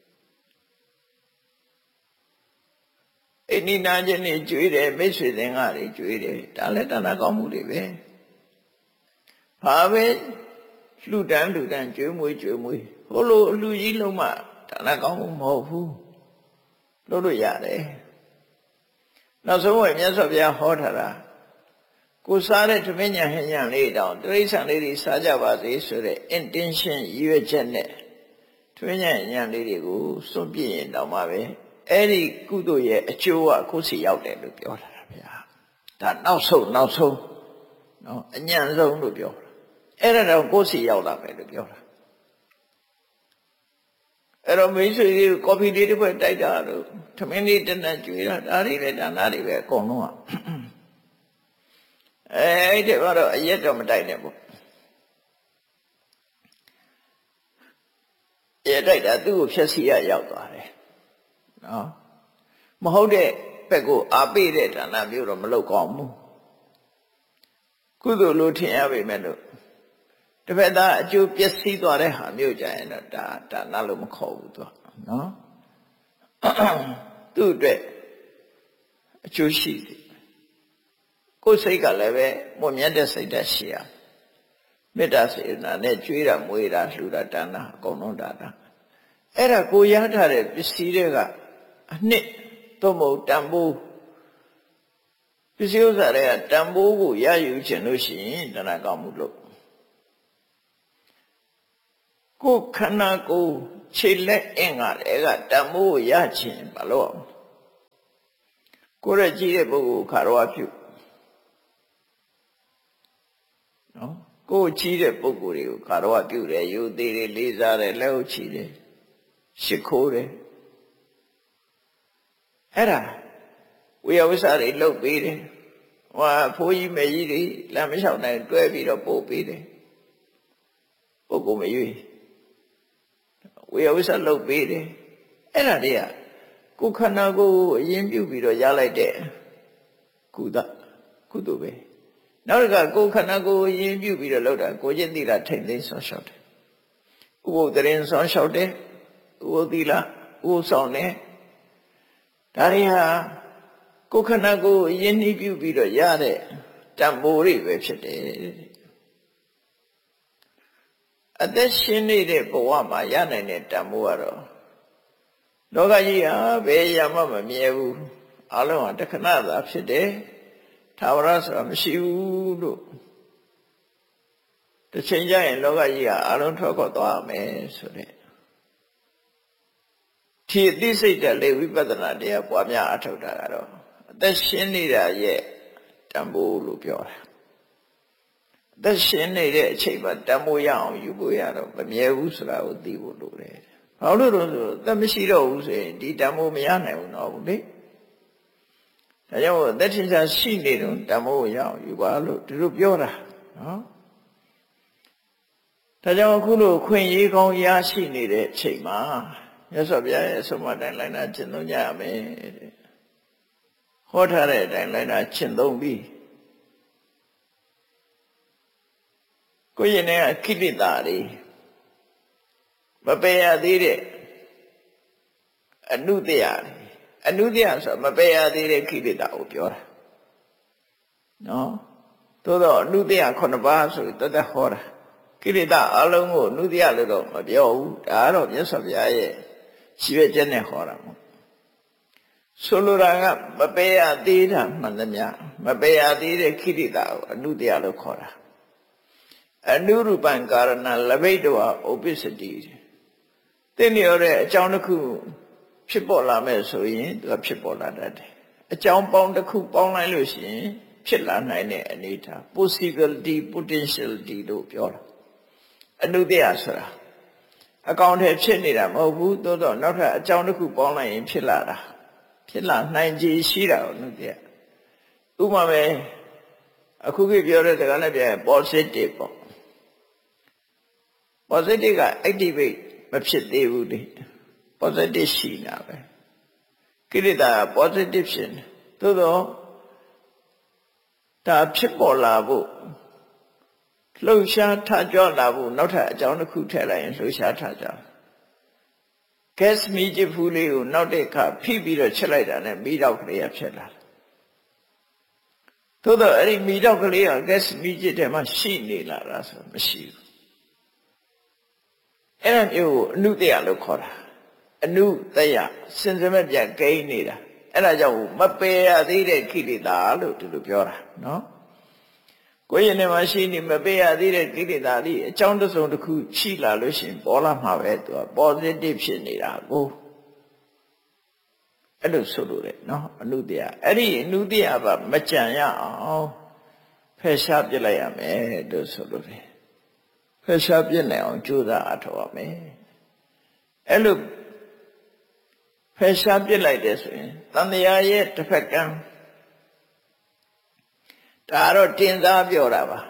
အိနိနာချင်းတွေကြွေးတယ်မိတ်ဆွေသင်္ကားတွေကြွေးတယ်ဒါလည်းဒါနကောင်းမှုတွေပဲဘာပဲလှူဒန်းလှူဒန်းကြွေးမွေးကြွေးမွေးဟိုလိုအလှကြီးလုံးမှဒါနကောင်းမှုမဟုတ်ဘူးလို့လို့ရတယ်နောက်ဆုံးဝင်မြတ်စွာဘုရားဟောထားတာကိုစားတဲ့သမဉ္ဇဉ်ဟဉ္ဇဉ်လေးတောင်တိရစ္ဆာန်လေးတွေစားကြပါစေဆိုတဲ့ intention ရည်ရွယ်ချက်နဲ့သမဉ္ဇဉ်ဟဉ္ဇဉ်လေးတွေကိုစွန့်ပြစ်ရင်တောင်မှပဲအဲ့ဒီကုသိုလ်ရဲ့အကျိုးကကိုယ်စီရောက်တယ်လို့ပြောတာဗျာဒါနောက်ဆုံးနောက်ဆုံးနော်အညံ့ဆုံးလို့ပြောတာအဲ့ဒါတော့ကိုယ်စီရောက်လာမယ်လို့ပြောတာအဲ့တော့မိတ်ဆွေတွေကော်ဖီလေးတစ်ခွက်တိုက်တာလို့ထမင်းလေးတနက်ကျွေးတာဒါတွေပဲဒါနတွေပဲအကုန်လုံးอ่ะအဲအဲ့ဒီကတော့အရက်တော့မတိုက်နဲ့ပေါ့ရက်တိုက်တာသူ့ကိုဖြည့်စီရရောက်သွားတယ်နော်မဟုတ်တဲ့ဘက်ကိုအားပေးတဲ့ဒါနမျိုးတော့မလုပ်ကောင်းဘူးကုသိုလ်လို့ထင်ရပေမဲ့လို့တစ်ဖက်သားအကျိုးပျက်စီးသွားတဲ့ဟာမျိုးကြရင်တော့ဒါဒါနလို့မခေါ်ဘူးသူနော်သူ့အတွက်အကျိုးရှိတယ်ကိုယ်စိတ်ကလည်းပဲမွန်မြတ်တဲ့စိတ်ဓာတ်ရှိရမေတ္တာစေတနာနဲ့ကြွေးတာမွေးတာလှူတာဒါနအကုန်လုံးဒါနအဲ့ဒါကိုရထားတဲ့ပစ္စည်းတွေကအနှစ်သို့မဟုတ်တန်ဖိုးပစ္စည်းဥစ္စာတွေကတန်ဖိုးကိုရယူခြင်းလို့ရှိရင်ဒါနကောင်းမှုလို့ကိုခန္ဓာကိုယ်ခြေလက်အင်္ဂါတွေကတန်ဖိုးရခြင်းဘာလို့ကိုရကြည့်တဲ့ပုဂ္ဂိုလ်ခါတော်ပြုနော်ကိုကြည့်တဲ့ပုဂ္ဂိုလ်တွေကိုခါတော်ပြုတယ်ယူသေးတယ်လေးစားတယ်လက်ဟုတ်ချီတယ်ရှ िख ိုးတယ်အဲ့ဒါဝိယဝိစာတွေလုပ်ပေးတယ်ဟိုဖိုးကြီးမေကြီးတွေလမ်းမလျှောက်နိုင်တွဲပြီးတော့ပို့ပေးတယ်ပုဂ္ဂိုလ်မရွေးဝိယဝိစာလုပ်ပေးတယ်အဲ့ဒါတွေကကိုခန္ဓာကိုယ်အရင်ပြုပြီးတော့ရလိုက်တဲ့ကုသကုသိုလ်ပဲနောက်တစ်ခါကိုခန္ဓာကိုယ်အရင်ပြုပြီးတော့လုပ်တာကိုချင်းသီလထိမ့်သိမ်းဆောင်ရှောက်တယ်ဥပုသ်တရင်ဆောင်ရှောက်တယ်ဥပုသ်သီလဥပုသ်ဆောင်တယ်ဒါတွေဟာကိုခန္ဓာကိုယ်အရင်နှီးပြုပြီးတော့ရတဲ့တန်ဖိုးတွေပဲဖြစ်တယ်အသက်ရှင်နေတဲ့ဘဝမှာရနိုင်တဲ့တန်ဖိုးကတော့လောကကြီးဟာဘယ်ရမှမမြဲဘူးအလုံးဟာတခဏသာဖြစ်တယ်သာဝရဆိုတာမရှိဘူးလို့တစ်ချိန်ကျရင်လောကကြီးဟာအလုံးထွက်ခွာသွားမယ်ဆိုတဲ့ဒီအသိစိတ်တဲ့လေဝိပဿနာတရားပွားများအထောက်တာကတော့အသက်ရှင်နေတာရဲ့တန်ဖိုးလို့ပြောတာအသက်ရှင်နေတဲ့အချိန်မှာတန်ဖိုးရအောင်ယူဖို့ရတော့မမြဲဘူးဆိုတာကိုသိဖို့လိုတယ်ဘာလို့လဲဆိုအသက်မရှိတော့ဘူးဆိုရင်ဒီတန်ဖိုးမရနိုင်ဘူးတော့ဘူးလေဒါကြောင့်အသက်ရှင်ရှားရှိနေတော့တန်ဖိုးရအောင်ယူပါလို့ဒီလိုပြောတာနော်ဒါကြောင့်အခုလိုခွင့်ရေးကောင်းရရှိနေတဲ့အချိန်မှာမြတ်စွာဘုရားရဲ့အဆုံးအမတိုင်းလိုက်နာကျင့်သုံးကြရမယ်တဲ့ဟောထားတဲ့အတိုင်းလိုက်နာကျင့်သုံးပြီးကိုယ့်ရဲ့နဲ့ကိလေသာတွေမပယ်ရသေးတဲ့အနုတ္တယအနုတ္တယဆိုမပယ်ရသေးတဲ့ကိလေသာကိုပြောတာနော်သို့တော့အနုတ္တယခုနှစ်ပါးဆိုတသက်ဟောတာကိလေသာအလုံးကိုအနုတ္တယလို့တော့မပြောဘူးဒါကတော့မြတ်စွာဘုရားရဲ့ရှိပဲကျက်နဲ့ဟောတာမို့ဆိုလိုတာကမပယ်ရသေးတာမှန်သမျှမပယ်ရသေးတဲ့ကိလေသာကိုအနုတ္တယလို့ခေါ်တာအနုရူပံကာရဏလဘိတဝဥပ္ပစ္စတိသိနေရတဲ့အကြောင်းတစ်ခုဖြစ်ပေါ်လာမယ်ဆိုရင်သူကဖြစ်ပေါ်လာတတ်တယ်အကြောင်းပေါင်းတစ်ခုပေါင်းလိုက်လို့ရှိရင်ဖြစ်လာနိုင်တဲ့အနေအထား possibility potentiality လို့ပြောတာအနုတ္တယဆိုတာအကောင်ထဲဖြစ်နေတာမဟုတ်ဘူးသို့တော့နောက်ထပ်အကြောင်းတစ်ခုပေါင်းလိုက်ရင်ဖြစ်လာတာဖြစ်လာနိုင်ခြေရှိတာကိုအနုတ္တယဥပမာပဲအခုခေတ်ပြောတဲ့စကားနဲ့ပြန် positive ပေါ့ positive က activate မဖြစ်သေးဘူးလေ positive ရှိနေတာပဲကိလေသာ positive ဖြစ်နေသို့တော့ဒါဖြစ်ပေါ်လာဖို့လှုပ်ရှားထကြွလာဖို့နောက်ထပ်အကြောင်းတစ်ခုထည့်လိုက်ရင်လှုပ်ရှားထကြွ gas မီးချစ်ဖူးလေးကိုနောက်တဲ့အခါဖိပြီးတော့ချက်လိုက်တာနဲ့မီးတောက်ကလေးကဖြစ်လာတယ်သို့တော့အဲ့ဒီမီးတောက်ကလေးက gas မီးချစ်ထဲမှာရှိနေလာတာဆိုမရှိဘူးအဲ့ဒါမျိုးကိုအနုတ္တယလို့ခေါ်တာအနုတ္တယစင်စမဲ့ပြန်ကိန်းနေတာအဲ့ဒါကြောင့်မပယ်ရသေးတဲ့ကိလေသာလို့ဒီလိုပြောတာနော်ကိုယ်ရင်ထဲမှာရှိနေမပယ်ရသေးတဲ့ကိလေသာတွေအကြောင်းတစ်စုံတစ်ခုရှိလာလို့ရှိရင်ပေါ်လာမှာပဲသူက positive ဖြစ်နေတာကိုအဲ့လိုဆိုလို့လေနော်အနုတ္တယအဲ့ဒီအနုတ္တယကမကြံရအောင်ဖယ်ရှားပြစ်လိုက်ရမယ်လို့ဆိုလို့လေဖယ်ရှားပြစ်နိုင်အောင်ကြိုးစားအထောက်ရမယ်အဲ့လိုဖယ်ရှားပြစ်လိုက်တယ်ဆိုရင်တန်တရားရဲ့တစ်ဖက်ကံဒါတော့တင်စားပြောတာပါ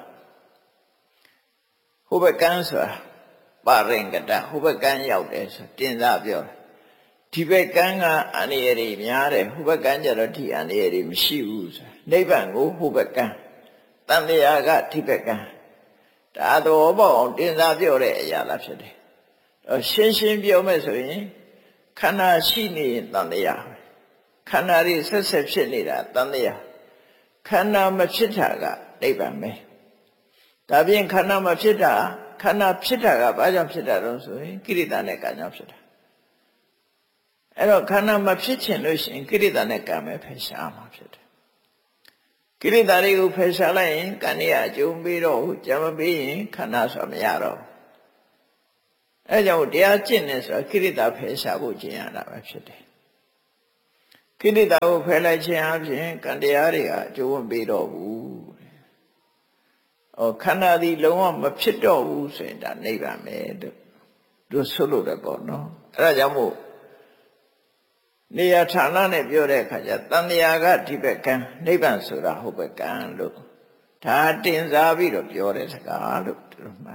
ဟိုဘက်ကံဆိုတာပါရင်ကတဟိုဘက်ကံရောက်တယ်ဆိုတင်စားပြောတာဒီဘက်ကံကအန္တရာယ်တွေများတယ်ဟိုဘက်ကံကျတော့ဒီအန္တရာယ်တွေမရှိဘူးဆိုနိဗ္ဗာန်ကိုဟိုဘက်ကံတန်တရားကဒီဘက်ကံဒါတော့ပေါ့အောင်တင်စားပြောတဲ့အရာလားဖြစ်တယ်တော့ရှင်းရှင်းပြောမယ်ဆိုရင်ခန္ဓာရှိနေရင်တန်တရားခန္ဓာတွေဆက်ဆက်ဖြစ်နေတာတန်တရားခန္ဓာမဖြစ်တာကနိဗ္ဗာန်ပဲဒါပြင်ခန္ဓာမဖြစ်တာခန္ဓာဖြစ်တာကဘာကြောင့်ဖြစ်တာလဲဆိုရင်ကိရိတာနဲ့ကံကြောင့်ဖြစ်တာအဲ့တော့ခန္ဓာမဖြစ်ချင်လို့ရှိရင်ကိရိတာနဲ့ကံပဲဖယ်ရှားမှာဖြစ်တယ်ကိရိတာတွေကိုဖယ်ရှားလိုက်ရင်ကံရအကျုံးပေးတော့ကြံမပေးရင်ခန္ဓာဆိုမရတော့အဲကြောင့်တရားကျင့်နေဆိုတာကိရိတာဖယ်ရှားဖို့ကျင့်ရတာပဲဖြစ်တယ်ကိရိတာကိုဖယ်လိုက်ခြင်းအပြင်ကံတရားတွေကအကျိုးဝင်ပေးတော့ဘူးဟောခန္ဓာဒီလုံးဝမဖြစ်တော့ဘူးဆိုရင်ဒါနိဗ္ဗာန်ပဲတို့တို့ဆိုလို့တယ်ပေါ့နော်အဲဒါကြောင့်မို့နေရာဌာနနဲ့ပြောတဲ့အခါကျတန်တရာကဒီဘက်ကံနိဗ္ဗာန်ဆိုတာဟုတ်ဘက်ကံလို့ဒါတင်စားပြီးတော့ပြောတဲ့စကားလို့တို့မှာ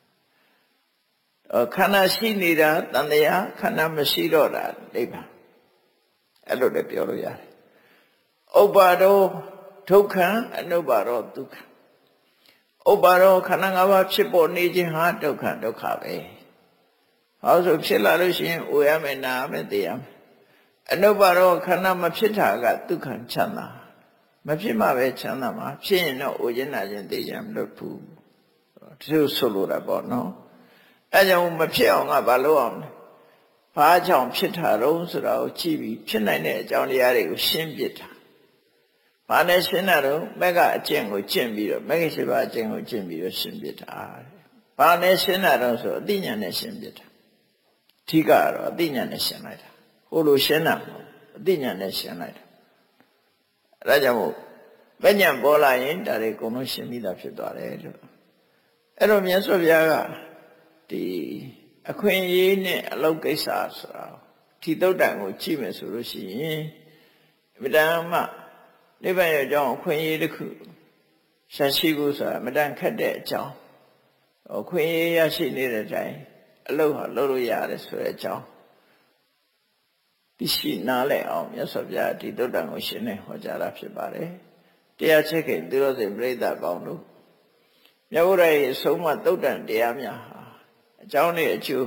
ခန္ဓာရှိနေတာတန်တရာခန္ဓာမရှိတော့တာနိဗ္ဗာန်အဲ့လိုလည်းပြောလို့ရတယ်ဥပ္ပါဒောဒုက္ခံအနုပ္ပါဒောဒုက္ခဥပ္ပါဒောခန္ဓာ၅ပါးဖြစ်ပေါ်နေခြင်းဟာဒုက္ခဒုက္ခပဲဟောဆိုဖြစ်လာလို့ရှိရင်အိုရမယ်နာရမယ်သိရမယ်အနုပ္ပါဒောခန္ဓာမဖြစ်တာကဒုက္ခချမ်းသာမဖြစ်မှပဲချမ်းသာမှာဖြစ်ရင်တော့အိုခြင်းနာခြင်းသိခြင်းမလုပ်ဘူးဒီလိုဆိုလိုတာပေါ့နော်အဲကြောင့်မဖြစ်အောင်ကဘာလုပ်အောင်လဲဘာကြောင့်ဖြစ်တာတော့ဆိုတာကိုကြည့်ပြီးဖြစ်နိုင်တဲ့အကြောင်းတရားတွေကိုရှင်းပြတာဘာနဲ့ရှင်းတာတော့မက်ကအကျင့်ကိုကျင့်ပြီးတော့မက်ရှိပါအကျင့်ကိုကျင့်ပြီးတော့ရှင်းပြတာဘာနဲ့ရှင်းတာတော့ဆိုအသိဉာဏ်နဲ့ရှင်းပြတာအဓိကတော့အသိဉာဏ်နဲ့ရှင်းလိုက်တာဟိုလိုရှင်းတာမဟုတ်အသိဉာဏ်နဲ့ရှင်းလိုက်တာအဲဒါကြောင့်မို့မဉဏ်ပေါ်လာရင်ဒါတွေအကုန်လုံးရှင်းပြီးသားဖြစ်သွားတယ်လို့အဲ့တော့မြတ်စွာဘုရားကဒီအခွင့်အရေးနဲ့အလုပ်ကိစ္စဆိုတာဒီသုတ်တန်ကိုကြည့်မယ်ဆိုလို့ရှိရင်ဗဒံမနိဗ္ဗာန်ရဲ့အကြောင်းအခွင့်အရေးတစ်ခုရှာရှိဖို့ဆိုတာမတန်ခက်တဲ့အကြောင်းအခွင့်အရေးရရှိနေတဲ့အတိုင်းအလုပ်ဟာလုပ်လို့ရတယ်ဆိုတဲ့အကြောင်းသိရှိနားလည်အောင်မြတ်စွာဘုရားဒီသုတ်တန်ကိုရှင်းနေဟောကြားတာဖြစ်ပါတယ်တရားချက်ခင်သူတော်စင်ပြိဿပေါင်းတို့မြတ်ဗုဒ္ဓရဲ့အဆုံးအမသုတ်တန်တရားများဟာအကြောင်းနဲ့အကျိုး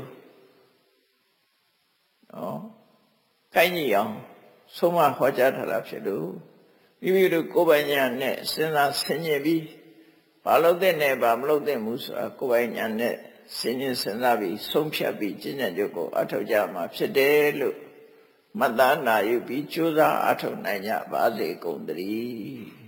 နော်ကိုင်းကြီးအောင်ဆုံးမဟောကြားထားတာဖြစ်လို့မိမိတို့ကိုယ်ပိုင်ဉာဏ်နဲ့စဉ်းစားဆင်ခြင်ပြီးဘာလို့တဲ့နဲ့ဘာမလို့တဲ့မှုဆိုတာကိုယ်ပိုင်ဉာဏ်နဲ့စဉ်းကျင်စဉ်းစားပြီးဆုံးဖြတ်ပြီးကျင့်ကြံကြကိုအထောက်ကြမှာဖြစ်တယ်လို့မှတ်သားနာယူပြီးကြိုးစားအထောက်နိုင်ကြပါစေကုန်သတည်း